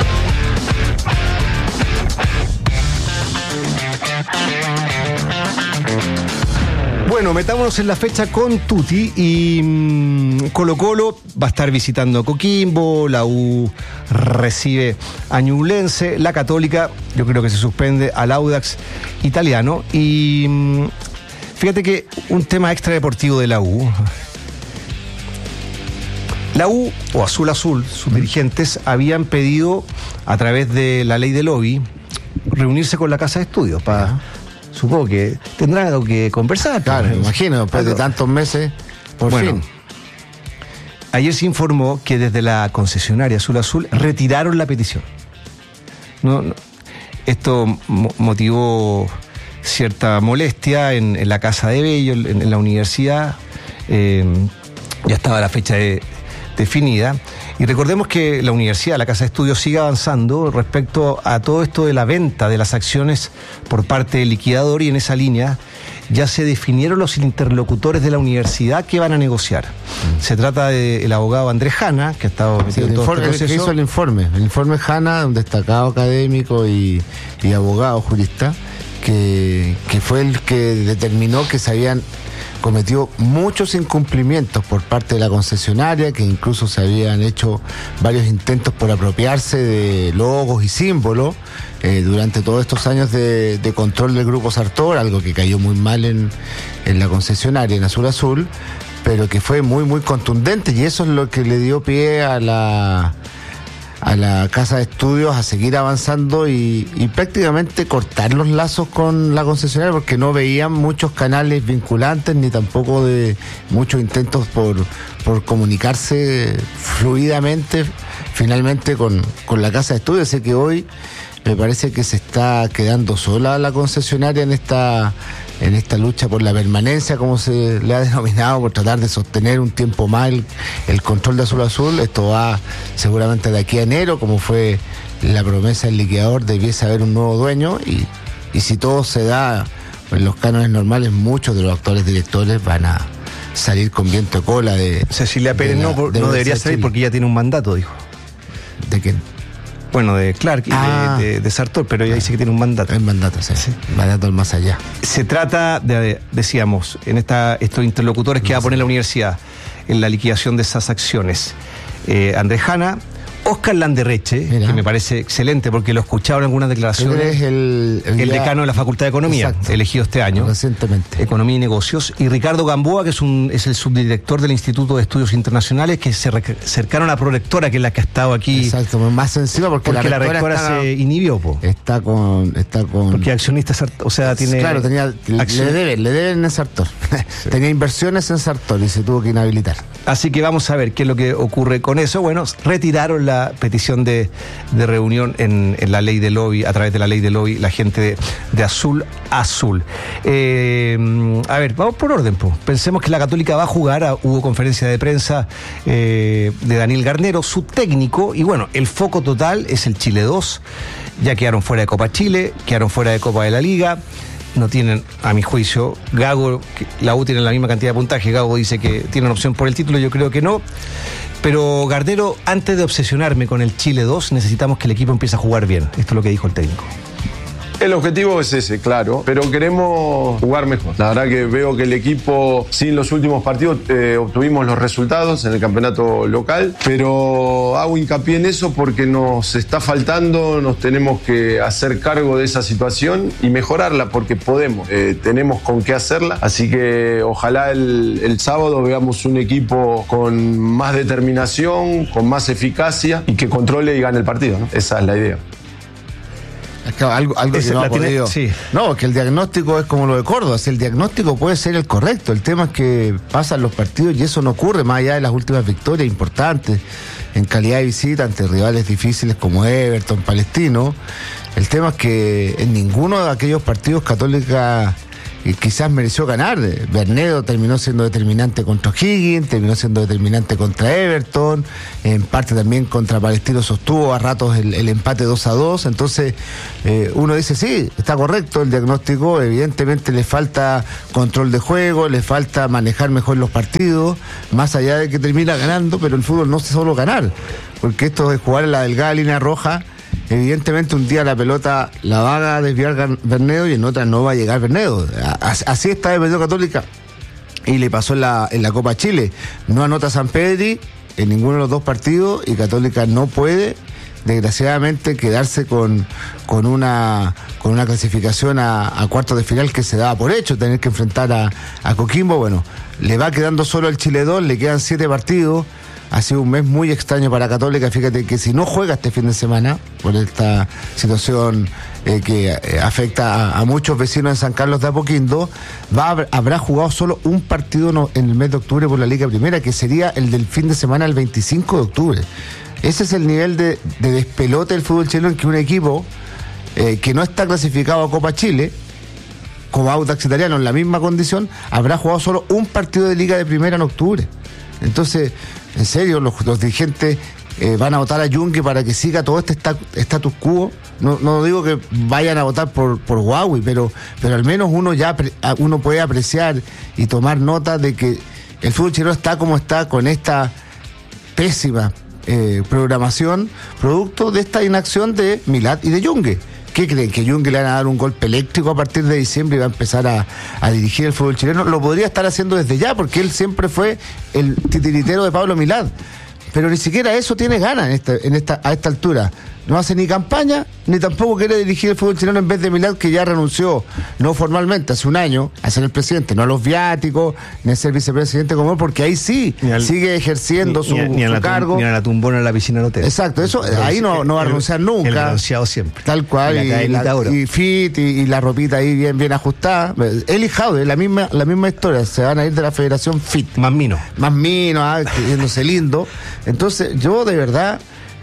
Bueno, metámonos en la fecha con Tuti y Colo-Colo va a estar visitando Coquimbo, la U recibe a Ñublense, la Católica yo creo que se suspende al Audax italiano y fíjate que un tema extradeportivo de la U o Azul, sus dirigentes habían pedido a través de la ley de lobby reunirse con la Casa de Estudios para... Supongo que tendrán algo que conversar. Claro, me imagino, después de tantos meses, por fin. Ayer se informó que desde la concesionaria Azul retiraron la petición. Esto motivó cierta molestia en la Casa de Bello, en la universidad. Ya estaba la fecha definida. Y recordemos que la universidad, la Casa de Estudios, sigue avanzando respecto a todo esto de la venta de las acciones por parte del liquidador, y en esa línea ya se definieron los interlocutores de la universidad que van a negociar. Se trata del abogado Andrés Jana, que ha estado metido en todo este proceso. Que hizo el informe Jana, un destacado académico y abogado jurista, que fue el que determinó que se habían cometió muchos incumplimientos por parte de la concesionaria, que incluso se habían hecho varios intentos por apropiarse de logos y símbolos durante todos estos años de control del Grupo Sartor, algo que cayó muy mal en la concesionaria, en Azul, pero que fue muy, muy contundente, y eso es lo que le dio pie a la Casa de Estudios a seguir avanzando y prácticamente cortar los lazos con la concesionaria, porque no veían muchos canales vinculantes ni tampoco de muchos intentos por comunicarse fluidamente finalmente con la Casa de Estudios. Sé que hoy me parece que se está quedando sola la concesionaria en esta lucha por la permanencia, como se le ha denominado, por tratar de sostener un tiempo más el control de Azul. Esto va seguramente de aquí a enero, como fue la promesa del liquidador, debiese haber un nuevo dueño, y si todo se da en los cánones normales, muchos de los actuales directores van a salir con viento de cola de... Cecilia Pérez no debería salir porque ya tiene un mandato, dijo. ¿De quién? Bueno, de Clark y de Sartor, pero ella dice que tiene un mandato. El mandato, sí. Mandato al más allá. Se trata decíamos, en estos interlocutores que va a poner la universidad en la liquidación de esas acciones. Andrés Jana, Óscar Landerreche, que me parece excelente porque lo escuchaba en algunas declaraciones. El decano de la Facultad de Economía, exacto, elegido este año. Recientemente. Economía y Negocios. Y Ricardo Gamboa, que es el subdirector del Instituto de Estudios Internacionales, que se acercaron a la prorectora, que es la que ha estado aquí. Exacto, más sensible porque la rectora se inhibió. Está con... Porque accionistas, o sea, tiene... Claro, le deben en Sartor. Sí. Tenía inversiones en Sartor y se tuvo que inhabilitar. Así que vamos a ver qué es lo que ocurre con eso. Bueno, retiraron la petición de reunión en la ley de lobby, a través de la ley de lobby, la gente de Azul. A ver, vamos por orden, pues. Pensemos que la Católica va a jugar, hubo conferencia de prensa de Daniel Garnero, su técnico, y bueno, el foco total es el Chile 2, ya quedaron fuera de Copa Chile, quedaron fuera de Copa de la Liga. No tienen, a mi juicio, Gago, la U tiene la misma cantidad de puntaje, Gago dice que tienen opción por el título, yo creo que no. Pero Garnero, antes de obsesionarme con el Chile 2, necesitamos que el equipo empiece a jugar bien. Esto es lo que dijo el técnico. El objetivo es ese, claro, pero queremos jugar mejor. La verdad que veo que el equipo, sin los últimos partidos, obtuvimos los resultados en el campeonato local, pero hago hincapié en eso porque nos está faltando, nos tenemos que hacer cargo de esa situación y mejorarla porque podemos, tenemos con qué hacerla, así que ojalá el sábado veamos un equipo con más determinación, con más eficacia y que controle y gane el partido, ¿no? Esa es la idea. Es que algo que no ha podido. Sí. No, que el diagnóstico es como lo de Córdoba. El diagnóstico puede ser el correcto. El tema es que pasan los partidos y eso no ocurre más allá de las últimas victorias importantes en calidad de visita ante rivales difíciles como Everton, Palestino. El tema es que en ninguno de aquellos partidos Católica quizás mereció ganar. Bernedo terminó siendo determinante contra O'Higgins, terminó siendo determinante contra Everton, en parte también contra Palestino sostuvo a ratos el empate 2-2, entonces uno dice sí, está correcto el diagnóstico, evidentemente le falta control de juego, le falta manejar mejor los partidos, más allá de que termina ganando, pero el fútbol no es solo ganar, porque esto de jugar en la delgada línea roja, evidentemente un día la pelota la va a desviar Bernedo y en otra no va a llegar Bernedo. Así está de Católica y le pasó en la Copa Chile. No anota Sampedri en ninguno de los dos partidos y Católica no puede, desgraciadamente, quedarse con una clasificación a cuartos de final que se daba por hecho, tener que enfrentar a Coquimbo. Bueno, le va quedando solo el Chile 2, le quedan 7 partidos. Ha sido un mes muy extraño para Católica. Fíjate que si no juega este fin de semana, por esta situación que afecta a muchos vecinos en San Carlos de Apoquindo, habrá jugado solo un partido en el mes de octubre por la Liga Primera, que sería el del fin de semana el 25 de octubre. Ese es el nivel de despelote del fútbol chileno en que un equipo que no está clasificado a Copa Chile, como Audax Italiano en la misma condición, habrá jugado solo un partido de Liga de Primera en octubre. Entonces, en serio, los dirigentes van a votar a Yungue para que siga todo este status quo. No digo que vayan a votar por Huawei, pero al menos uno puede apreciar y tomar nota de que el fútbol chileno está como está con esta pésima programación, producto de esta inacción de Milad y de Yungue. ¿Qué creen? ¿Que Yungue le van a dar un golpe eléctrico a partir de diciembre y va a empezar a dirigir el fútbol chileno? Lo podría estar haciendo desde ya, porque él siempre fue el titiritero de Pablo Milad. Pero ni siquiera eso tiene ganas a esta altura. No hace ni campaña, ni tampoco quiere dirigir el fútbol chileno en vez de Milad, que ya renunció, no formalmente, hace un año, a ser el presidente, no a los viáticos, ni a ser vicepresidente como él, porque ahí sí sigue ejerciendo su cargo. Ni a la tumbona en la piscina del hotel. Exacto, eso ahí no va a renunciar nunca. El renunciado siempre. Tal cual, y fit, y la ropita ahí bien ajustada. Él y Jaude, la misma historia, se van a ir de la federación fit. Más mino, yéndose lindo. Entonces, yo de verdad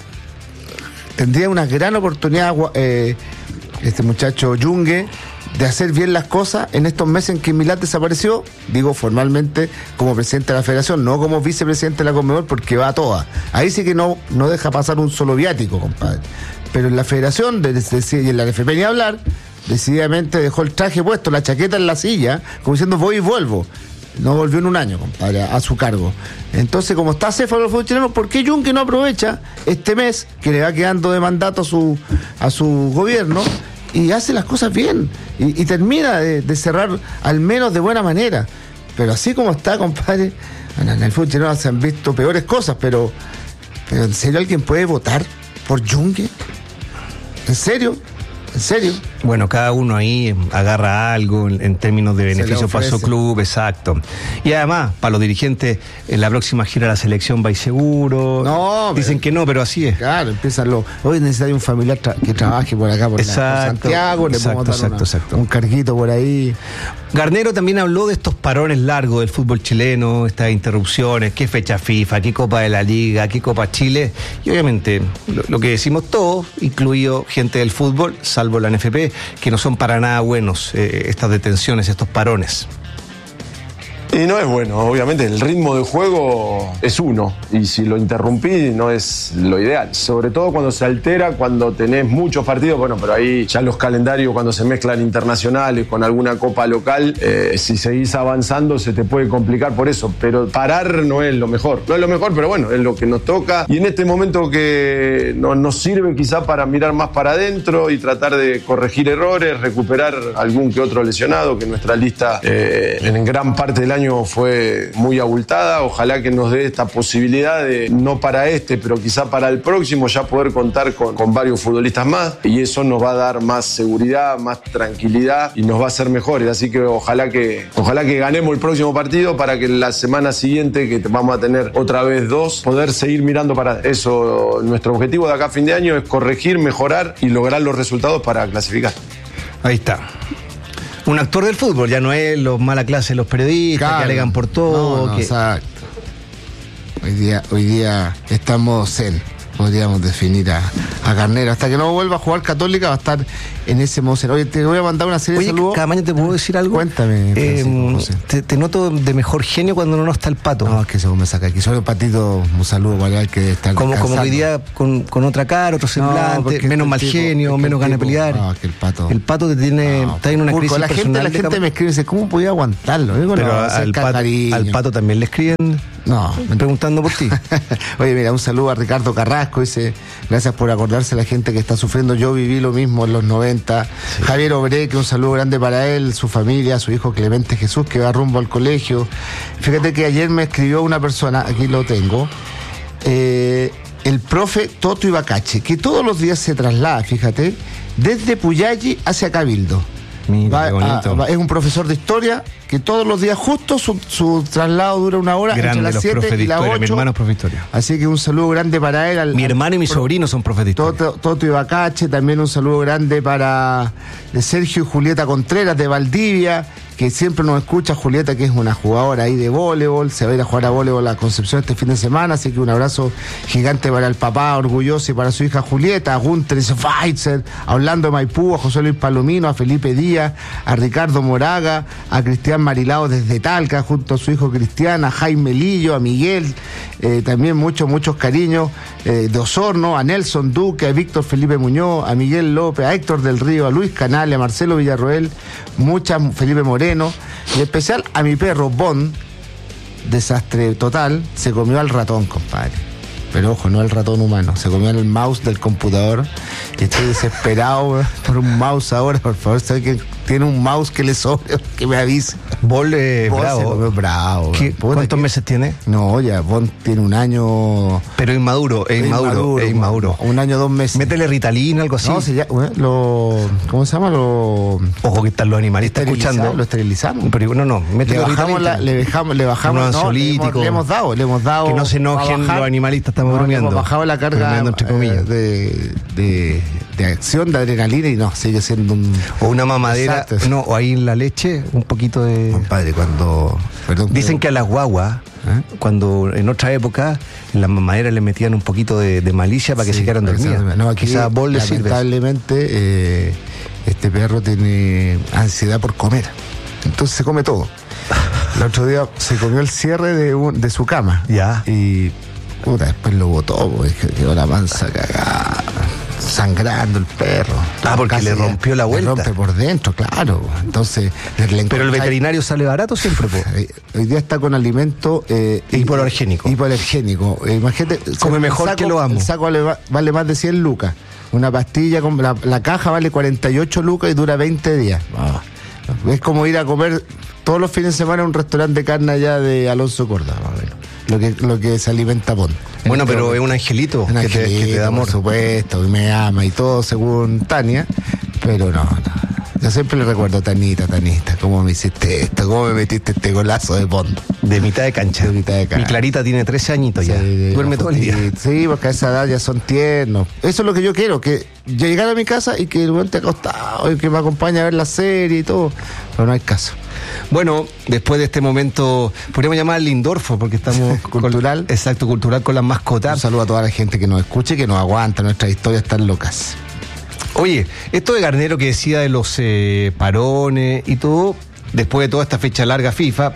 tendría una gran oportunidad este muchacho Yungue de hacer bien las cosas en estos meses en que Milad desapareció, digo formalmente como presidente de la federación, no como vicepresidente de la Conmebol, porque va a todas. Ahí sí que no deja pasar un solo viático, compadre. Pero en la federación y en la NFP ni hablar, decididamente dejó el traje puesto, la chaqueta en la silla, como diciendo voy y vuelvo. No volvió en un año, compadre, a su cargo. Entonces, como está céfalo el fútbol chileno, ¿por qué Yungue no aprovecha este mes que le va quedando de mandato a su gobierno y hace las cosas bien y termina de cerrar al menos de buena manera? Pero así como está, compadre, en el fútbol chileno se han visto peores cosas, pero ¿en serio alguien puede votar por Yungue? ¿En serio? ¿En serio? Bueno, cada uno ahí agarra algo en términos de beneficio para su club, exacto. Y además, para los dirigentes, en la próxima gira de la selección va y seguro. No, dicen que no, pero así es. Claro, empiezan hoy necesita un familiar que trabaje por acá, por Santiago, le podemos dar un carguito por ahí. Garnero también habló de estos parones largos del fútbol chileno, estas interrupciones, qué fecha FIFA, qué Copa de la Liga, qué Copa Chile, y obviamente lo que decimos todos, incluido gente del fútbol, salvo la NFP, que no son para nada buenos estas detenciones, estos parones. Y no es bueno, obviamente, el ritmo de juego es uno, y si lo interrumpí no es lo ideal. Sobre todo cuando se altera, cuando tenés muchos partidos, bueno, pero ahí ya los calendarios cuando se mezclan internacionales con alguna copa local, si seguís avanzando se te puede complicar por eso, pero parar no es lo mejor. No es lo mejor, pero bueno, es lo que nos toca, y en este momento que nos sirve quizá para mirar más para adentro y tratar de corregir errores, recuperar algún que otro lesionado, que nuestra lista en gran parte del año fue muy abultada. Ojalá que nos dé esta posibilidad de, no para pero quizá para el próximo, ya poder contar con varios futbolistas más, y eso nos va a dar más seguridad, más tranquilidad y nos va a hacer mejores. Así que ojalá que ganemos el próximo partido para que la semana siguiente, que vamos a tener otra vez 2, poder seguir mirando para eso. Nuestro objetivo de acá a fin de año es corregir, mejorar y lograr los resultados para clasificar. Ahí está. Un actor del fútbol, ya no es los mala clase, los periodistas, claro, que alegan por todo. No, exacto. Hoy día estamos zen, podríamos definir a Garnero. Hasta que no vuelva a jugar Católica va a estar en ese modo. Oye, te voy a mandar una serie de saludos. Camaño, ¿te puedo decir algo? Cuéntame. Te noto de mejor genio cuando no está el Pato. No, es que según me saca aquí. Solo Patito, un saludo para él que está como que hoy día con otra cara, otro semblante, menos mal genio, menos ganas de pelear. No, que el Pato te tiene, está en una crisis personal. La gente me escribe y dice, ¿cómo podía aguantarlo? Pero al Pato también le escriben. No, preguntando por ti. Oye, mira, un saludo a Ricardo Carrasco, dice, gracias por acordarse de la gente que está sufriendo, yo viví lo mismo en los 90. Sí. Javier Obreque, un saludo grande para él, su familia, su hijo Clemente Jesús, que va rumbo al colegio. Fíjate que ayer me escribió una persona, aquí lo tengo, el profe Toto Ibacache, que todos los días se traslada, fíjate, desde Puyalli hacia Cabildo. Mira, es un profesor de historia que todos los días justo su traslado dura 1 hora. Grande, entre las 7 y las 8. Mi hermano es profe de historia. Así que un saludo grande para él. Mi hermano y mi sobrino son profes de historia. Toto Ibacache, también un saludo grande para Sergio y Julieta Contreras de Valdivia, que siempre nos escucha. Julieta, que es una jugadora ahí de voleibol, se va a ir a jugar a voleibol a Concepción este fin de semana, así que un abrazo gigante para el papá orgulloso y para su hija Julieta, a Gunter Schweitzer, a Orlando Maipú, a José Luis Palomino, a Felipe Díaz, a Ricardo Moraga, a Cristian Marilao desde Talca, junto a su hijo Cristian, a Jaime Lillo, a Miguel, también muchos cariños, de Osorno, a Nelson Duque, a Víctor Felipe Muñoz, a Miguel López, a Héctor del Río, a Luis Canales, a Marcelo Villarroel, Felipe Moreno, y en especial a mi perro Bond. Desastre total, se comió al ratón, compadre. Pero ojo, no el ratón humano, se comió el mouse del computador y estoy desesperado por un mouse ahora. Por favor, ¿sabe que tiene un mouse que le sobre? Que me avise. Bond bravo. Bravo. ¿Cuántos meses tiene? No, ya, Bond tiene 1 año. Pero es inmaduro. 1 año, 2 meses. Métele Ritalin, algo así. No, ¿cómo se llama? Ojo que están los animalistas escuchando. Lo esterilizamos. Pero no, métele le bajamos unos ansiolíticos. Le hemos dado. Que no se enojen los animalistas, estamos bromeando. Hemos bajado la carga de acción, de adrenalina, y no, sigue siendo o una mamadera, no, o ahí en la leche, un poquito de... Compadre, dicen que a las guaguas, cuando en otra época, en las mamaderas le metían un poquito de malicia para que se quedaran dormidas. No, aquí quizás vos le sirves. Lamentablemente, este perro tiene ansiedad por comer, entonces se come todo. El otro día se comió el cierre de su cama. Ya. Y después lo botó, porque quedó la panza cagada, sangrando el perro. Porque casi le rompió la vuelta. Le rompe por dentro, claro. Entonces, pero el veterinario sale barato siempre, Hoy día está con alimento hipoalergénico. Imagínate, come mejor que lo amo. El saco vale más de 100 lucas. Una pastilla, la caja vale 48 lucas y dura 20 días. Es como ir a comer todos los fines de semana a un restaurante de carne allá de Alonso Córdoba, lo que se alimenta Bond. Bueno, pero es un angelito, que te da amor. Por supuesto, y me ama y todo según Tania, pero no. Yo siempre le recuerdo, Tanita, ¿cómo me hiciste esto? ¿Cómo me metiste este golazo de Bond? De mitad de cancha. Mi Clarita tiene 13 añitos ya. Duerme todo el día. Sí, porque a esa edad ya son tiernos. Eso es lo que yo quiero, que llegar a mi casa y que el buen te acostado y que me acompañe a ver la serie y todo. Pero no hay caso. Bueno, después de este momento, podríamos llamar al Lindorfo, porque estamos cultural. Cultural con las mascotas. Un saludo a toda la gente que nos escuche y que nos aguanta, nuestras historias tan locas. Oye, esto de Garnero que decía de los parones y todo, después de toda esta fecha larga FIFA,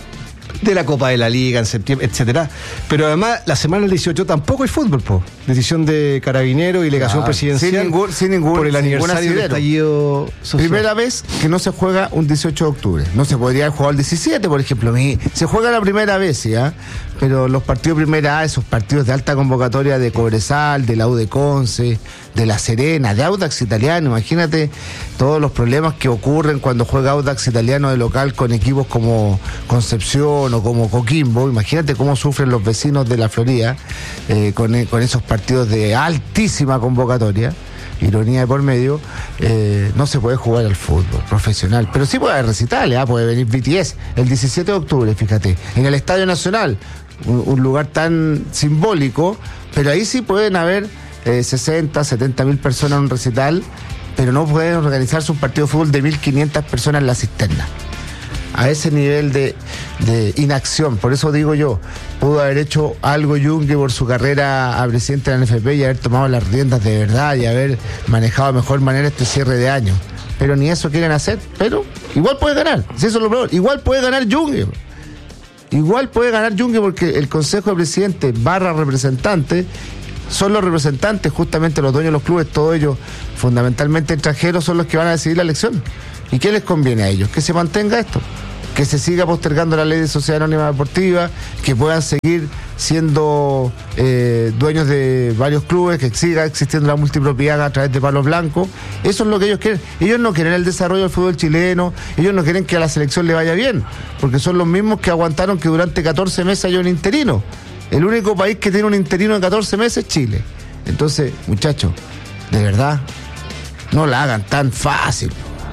de la Copa de la Liga en septiembre, etcétera. Pero además, la semana del 18 tampoco hay fútbol, po. Decisión de Carabineros y delegación presidencial sin ningún por el aniversario del estallido social. Primera vez que no se juega un 18 de octubre. No se podría haber jugado el 17, por ejemplo. Se juega la primera vez, ¿ya? Pero los partidos primera A, esos partidos de alta convocatoria de Cobresal, de la U de Conce, de La Serena, de Audax Italiano, imagínate todos los problemas que ocurren cuando juega Audax Italiano de local con equipos como Concepción o como Coquimbo. Imagínate cómo sufren los vecinos de la Florida con esos partidos de altísima convocatoria. Ironía de por medio. No se puede jugar al fútbol profesional, pero sí puede haber recitales, puede venir BTS el 17 de octubre, fíjate, en el Estadio Nacional, un lugar tan simbólico, pero ahí sí pueden haber 60, 70 mil personas en un recital, pero no pueden organizarse un partido de fútbol de 1.500 personas en la cisterna. A ese nivel de inacción. Por eso digo yo, pudo haber hecho algo Yungue por su carrera a presidente de la NFP y haber tomado las riendas de verdad y haber manejado de mejor manera este cierre de año. Pero ni eso quieren hacer, pero igual puede ganar. Si eso es lo peor, igual puede ganar Yungue. Igual puede ganar Yungue porque el Consejo de Presidentes / representantes son los representantes, justamente los dueños de los clubes, todos ellos fundamentalmente extranjeros, son los que van a decidir la elección. ¿Y qué les conviene a ellos? Que se mantenga esto, que se siga postergando la ley de sociedad anónima deportiva, que puedan seguir siendo dueños de varios clubes, que siga existiendo la multipropiedad a través de palos blancos. Eso es lo que ellos quieren. Ellos no quieren el desarrollo del fútbol chileno, ellos no quieren que a la selección le vaya bien, porque son los mismos que aguantaron que durante 14 meses haya un interino. El único país que tiene un interino de 14 meses es Chile. Entonces, muchachos, de verdad, no la hagan tan fácil.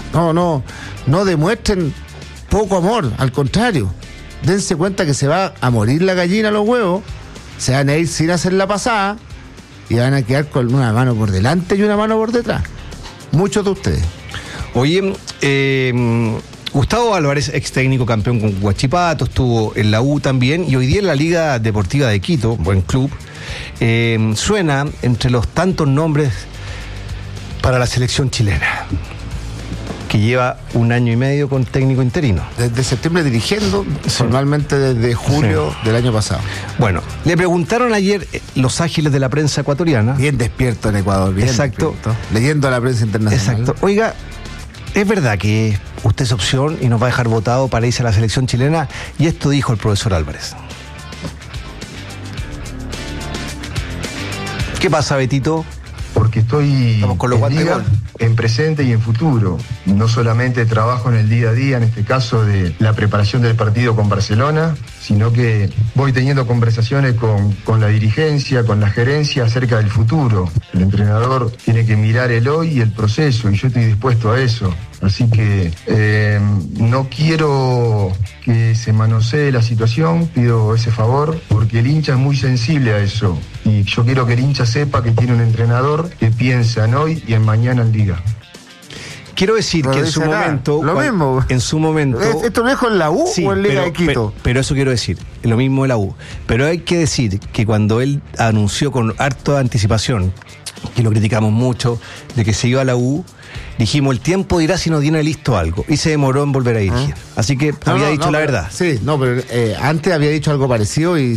No demuestren poco amor, al contrario, dense cuenta que se va a morir la gallina a los huevos, se van a ir sin hacer la pasada y van a quedar con una mano por delante y una mano por detrás. Muchos de ustedes. Oye, Gustavo Álvarez, ex técnico campeón con Huachipato, estuvo en la U también y hoy día en la Liga Deportiva de Quito, buen club, suena entre los tantos nombres para la selección chilena, que lleva 1 año y medio con técnico interino. Desde septiembre dirigiendo, formalmente desde julio del año pasado. Bueno, le preguntaron ayer los ágiles de la prensa ecuatoriana. Bien despierto en Ecuador, bien exacto, despierto, leyendo a la prensa internacional. Exacto. Oiga, ¿es verdad que usted es opción y nos va a dejar votado para irse a la selección chilena? Y esto dijo el profesor Álvarez. ¿Qué pasa, Betito? Porque estoy en presente y en futuro. No solamente trabajo en el día a día, en este caso de la preparación del partido con Barcelona, sino que voy teniendo conversaciones con la dirigencia, con la gerencia acerca del futuro. El entrenador tiene que mirar el hoy y el proceso, y yo estoy dispuesto a eso. Así que no quiero que se manosee la situación, pido ese favor, porque el hincha es muy sensible a eso. Y yo quiero que el hincha sepa que tiene un entrenador que piensa en hoy y en mañana en Liga. Quiero decir que en su momento... Lo mismo. En su momento... ¿Esto no es con la U o en Liga de Quito? Pero eso quiero decir, lo mismo de la U. Pero hay que decir que cuando él anunció con harta anticipación, que lo criticamos mucho, de que se iba a la U, dijimos, el tiempo dirá si nos tiene listo algo. Y se demoró en volver a dirigir. Así que había dicho la verdad. Sí, pero antes había dicho algo parecido y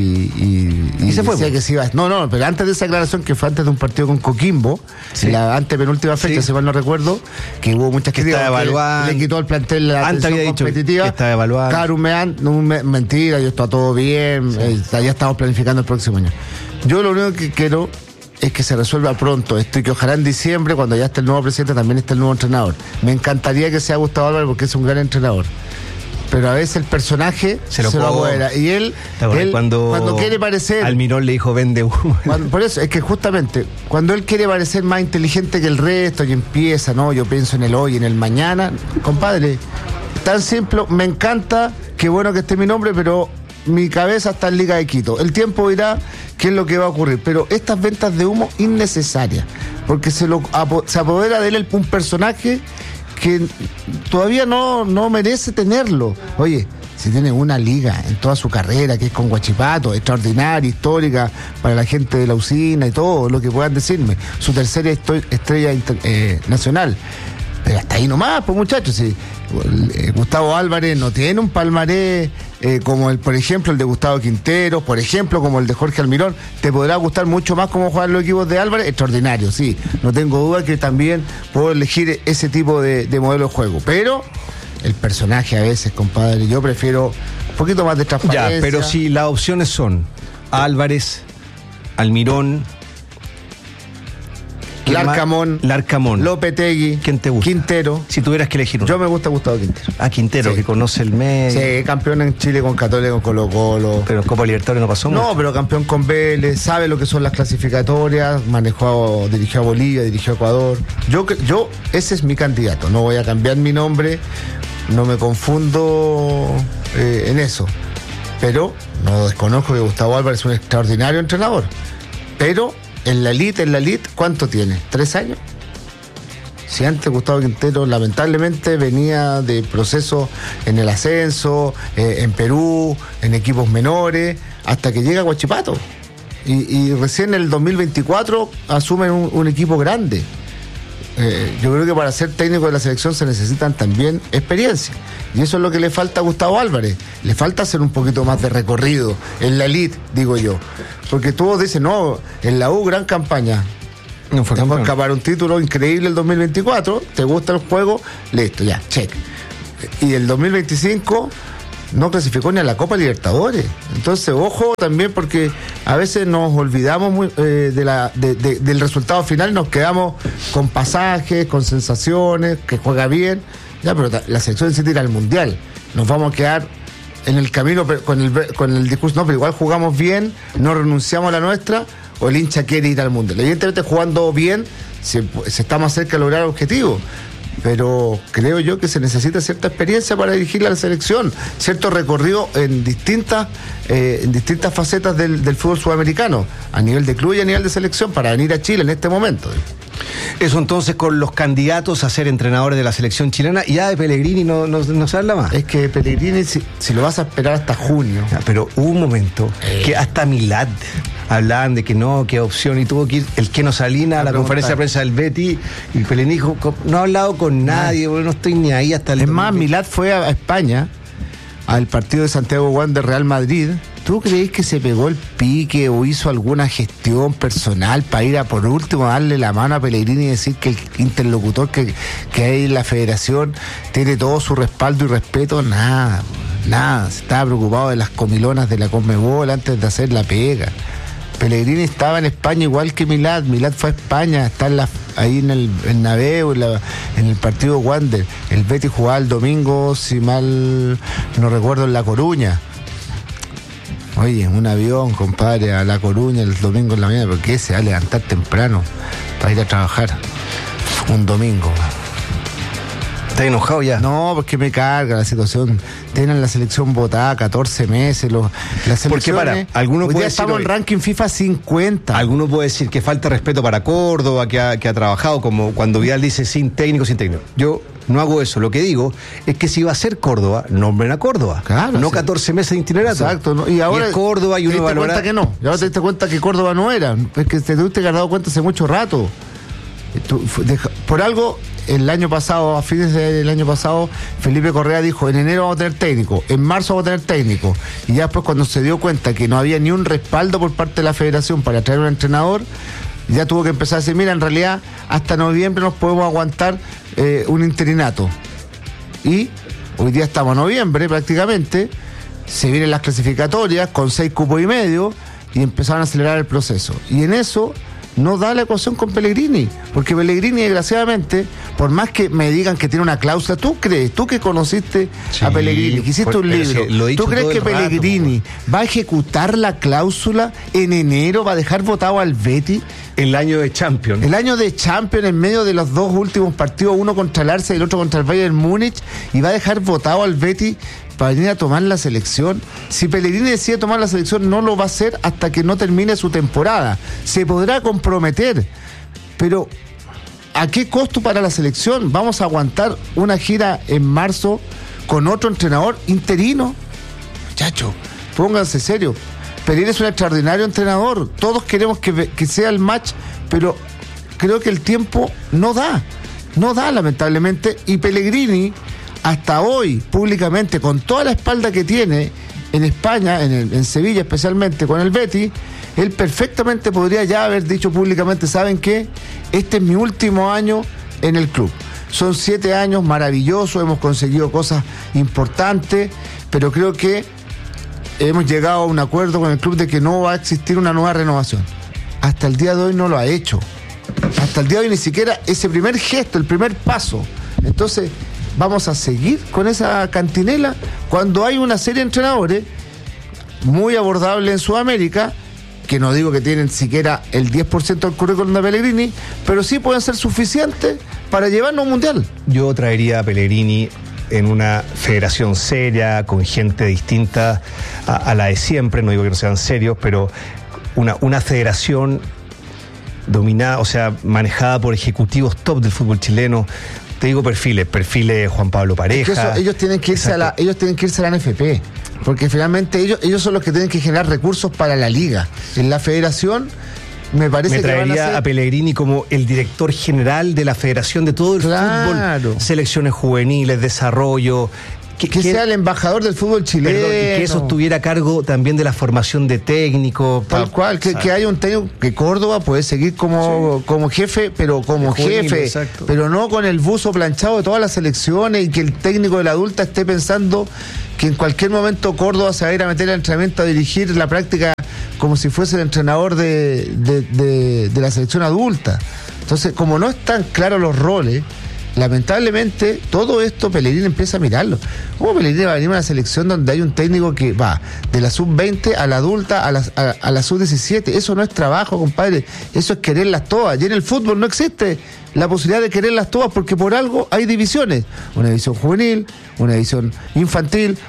se fue. Que se iba. Pero antes de esa aclaración, que fue antes de un partido con Coquimbo, la antepenúltima fecha, si mal no recuerdo, que hubo muchas críticas, le quitó al plantel la antes había dicho competitiva. Que estaba evaluando. Claro, mentira, yo está todo bien, ya estamos planificando el próximo año. Yo lo único que quiero es que se resuelva pronto esto y que ojalá en diciembre, cuando ya esté el nuevo presidente, también esté el nuevo entrenador. Me encantaría que sea Gustavo Álvarez porque es un gran entrenador, pero a veces el personaje se lo apodera y él cuando quiere parecer, Almirón le dijo vende humo. Por eso es que justamente cuando él quiere parecer más inteligente que el resto y empieza, yo pienso en el hoy, en el mañana, compadre, tan simple, me encanta, qué bueno que esté mi nombre, pero mi cabeza está en Liga de Quito. El tiempo dirá qué es lo que va a ocurrir, pero estas ventas de humo innecesarias, porque se apodera de él un personaje que todavía no merece tenerlo. Oye, si tiene una liga en toda su carrera, que es con Huachipato, extraordinaria, histórica para la gente de la usina y todo lo que puedan decirme, su tercera estrella nacional. Pero hasta ahí nomás, pues muchachos, si Gustavo Álvarez no tiene un palmarés como el, por ejemplo, el de Gustavo Quintero, por ejemplo, como el de Jorge Almirón, te podrá gustar mucho más cómo juegan los equipos de Álvarez, extraordinario, sí, no tengo duda que también puedo elegir ese tipo de modelo de juego, pero el personaje a veces, compadre, yo prefiero un poquito más de transparencia. Ya, pero si las opciones son Álvarez, Almirón, Larcamón, Lopetegui, ¿quién te gusta? Quintero. Si tuvieras que elegir uno. Yo me gusta Gustavo Quintero. Quintero, sí, que conoce el medio. Sí, campeón en Chile con Católica, con Colo-Colo. Pero en Copa Libertadores no pasó mucho. No, pero campeón con Vélez, sabe lo que son las clasificatorias, dirigió a Bolivia, dirigió a Ecuador. Yo, ese es mi candidato. No voy a cambiar mi nombre, no me confundo en eso. Pero no desconozco que Gustavo Álvarez es un extraordinario entrenador. Pero en la elite, ¿cuánto tiene? ¿3 años? Si antes Gustavo Quintero lamentablemente venía de proceso en el ascenso, en Perú, en equipos menores, hasta que llega a Huachipato. Y recién en el 2024 asumen un equipo grande. Yo creo que para ser técnico de la selección se necesitan también experiencia. Y eso es lo que le falta a Gustavo Álvarez. Le falta hacer un poquito más de recorrido en la elite, digo yo. Porque todos dicen, no, en la U gran campaña. Vamos a escapar un título increíble el 2024. ¿Te gusta el juego? Listo, ya, check. Y el 2025 no clasificó ni a la Copa Libertadores. Entonces, ojo también, porque a veces nos olvidamos del resultado final, nos quedamos con pasajes, con sensaciones, que juega bien. Ya, pero la selección se tira al Mundial. Nos vamos a quedar en el camino con el discurso, no, pero igual jugamos bien, no renunciamos a la nuestra, o el hincha quiere ir al Mundial. Evidentemente, jugando bien, se está más cerca de lograr el objetivo. Pero creo yo que se necesita cierta experiencia para dirigir a la selección, cierto recorrido en distintas facetas del fútbol sudamericano, a nivel de club y a nivel de selección, para venir a Chile en este momento. Eso entonces con los candidatos a ser entrenadores de la selección chilena, y ya de Pellegrini no se habla más. Es que Pellegrini, si lo vas a esperar hasta junio. Pero hubo un momento que hasta Milad hablaban de que no, qué opción, y tuvo que ir el Keno Salinas a la conferencia de prensa del Betis, y Pellegrini dijo, no ha hablado con nadie, no estoy ni ahí hasta el... Es más, Milad fue a España, al partido de Santiago Juan de Real Madrid. ¿Tú crees que se pegó el pique o hizo alguna gestión personal para ir a por último darle la mano a Pellegrini y decir que el interlocutor que hay en la federación tiene todo su respaldo y respeto? Nada. Se estaba preocupado de las comilonas de la Conmebol antes de hacer la pega. Pellegrini estaba en España igual que Milad. Milad fue a España, está ahí en el Bernabéu, en el partido Wander. El Betis jugaba el domingo, si mal no recuerdo, en La Coruña. Oye, un avión, compadre, a La Coruña el domingo en la mañana, ¿por qué se va a levantar temprano para ir a trabajar un domingo? ¿Estás enojado ya? No, porque me carga la situación. Tienen la selección votada 14 meses. La selección. Porque algunos hoy día estamos en el ranking FIFA 50. Alguno puede decir que falta respeto para Córdoba, que ha trabajado, como cuando Vidal dice sin técnico. Yo no hago eso. Lo que digo es que si va a ser Córdoba, nombren a Córdoba. Claro, no 14 meses de itinerato. Exacto. ¿No? Y ahora es Córdoba y uno te diste cuenta que no. Y ahora te diste cuenta que Córdoba no era. Es que te tuviste que haber dado cuenta hace mucho rato. Por algo, el año pasado, a fines del año pasado, Felipe Correa dijo, en enero vamos a tener técnico, en marzo vamos a tener técnico. Y ya después, cuando se dio cuenta que no había ni un respaldo por parte de la federación para traer un entrenador, ya tuvo que empezar a decir, mira, en realidad hasta noviembre nos podemos aguantar un interinato. Y hoy día estamos en noviembre prácticamente, se vienen las clasificatorias con 6 cupos y medio y empezaron a acelerar el proceso. Y en eso no da la ecuación con Pellegrini, porque Pellegrini, desgraciadamente, por más que me digan que tiene una cláusula, ¿tú crees? Tú que conociste a Pellegrini, que hiciste un libro, ¿tú crees que Pellegrini va a ejecutar la cláusula en enero, va a dejar votado al Betis? El año de Champions. El año de Champions, en medio de los 2 últimos partidos, uno contra el Arsenal y el otro contra el Bayern Múnich, y va a dejar votado al Betis para venir a tomar la selección. Si Pellegrini decide tomar la selección, no lo va a hacer hasta que no termine su temporada. Se podrá comprometer, pero ¿a qué costo para la selección? ¿Vamos a aguantar una gira en marzo con otro entrenador interino? Muchachos, pónganse serio. Pellegrini es un extraordinario entrenador. Todos queremos que sea el match, pero creo que el tiempo no da. No da, lamentablemente, y Pellegrini, hasta hoy, públicamente, con toda la espalda que tiene en España, en Sevilla especialmente, con el Betis, él perfectamente podría ya haber dicho públicamente, ¿saben qué? Este es mi último año en el club. Son 7 años maravillosos, hemos conseguido cosas importantes, pero creo que hemos llegado a un acuerdo con el club de que no va a existir una nueva renovación. Hasta el día de hoy no lo ha hecho. Hasta el día de hoy ni siquiera ese primer gesto, el primer paso. Entonces, vamos a seguir con esa cantinela cuando hay una serie de entrenadores muy abordables en Sudamérica, que no digo que tienen siquiera el 10% del currículum de Pellegrini, pero sí pueden ser suficientes para llevarnos a un mundial. Yo traería a Pellegrini en una federación seria, con gente distinta a la de siempre, no digo que no sean serios, pero una federación dominada, o sea, manejada por ejecutivos top del fútbol chileno. Te digo perfiles Juan Pablo Pareja. Es que ellos tienen que irse a la NFP, porque finalmente ellos son los que tienen que generar recursos para la liga. En la federación me parece que traería a Pellegrini como el director general de la federación de todo el fútbol, selecciones juveniles, desarrollo. Que sea el embajador del fútbol chileno. Perdón, y que eso estuviera a cargo también de la formación de técnicos. Tal cual, que haya un técnico, que Córdoba puede seguir como jefe, pero como jefe, pero no con el buzo planchado de todas las selecciones, y que el técnico de la adulta esté pensando que en cualquier momento Córdoba se va a ir a meter al entrenamiento a dirigir la práctica como si fuese el entrenador de la selección adulta. Entonces, como no están claros los roles, lamentablemente todo esto Pellegrini empieza a mirarlo. ¿Cómo Pellegrini va a venir a una selección donde hay un técnico que va de la sub-20 a la adulta a la sub-17? Eso no es trabajo, compadre, eso es quererlas todas. Y en el fútbol no existe la posibilidad de quererlas todas, porque por algo hay divisiones: una división juvenil, una división infantil,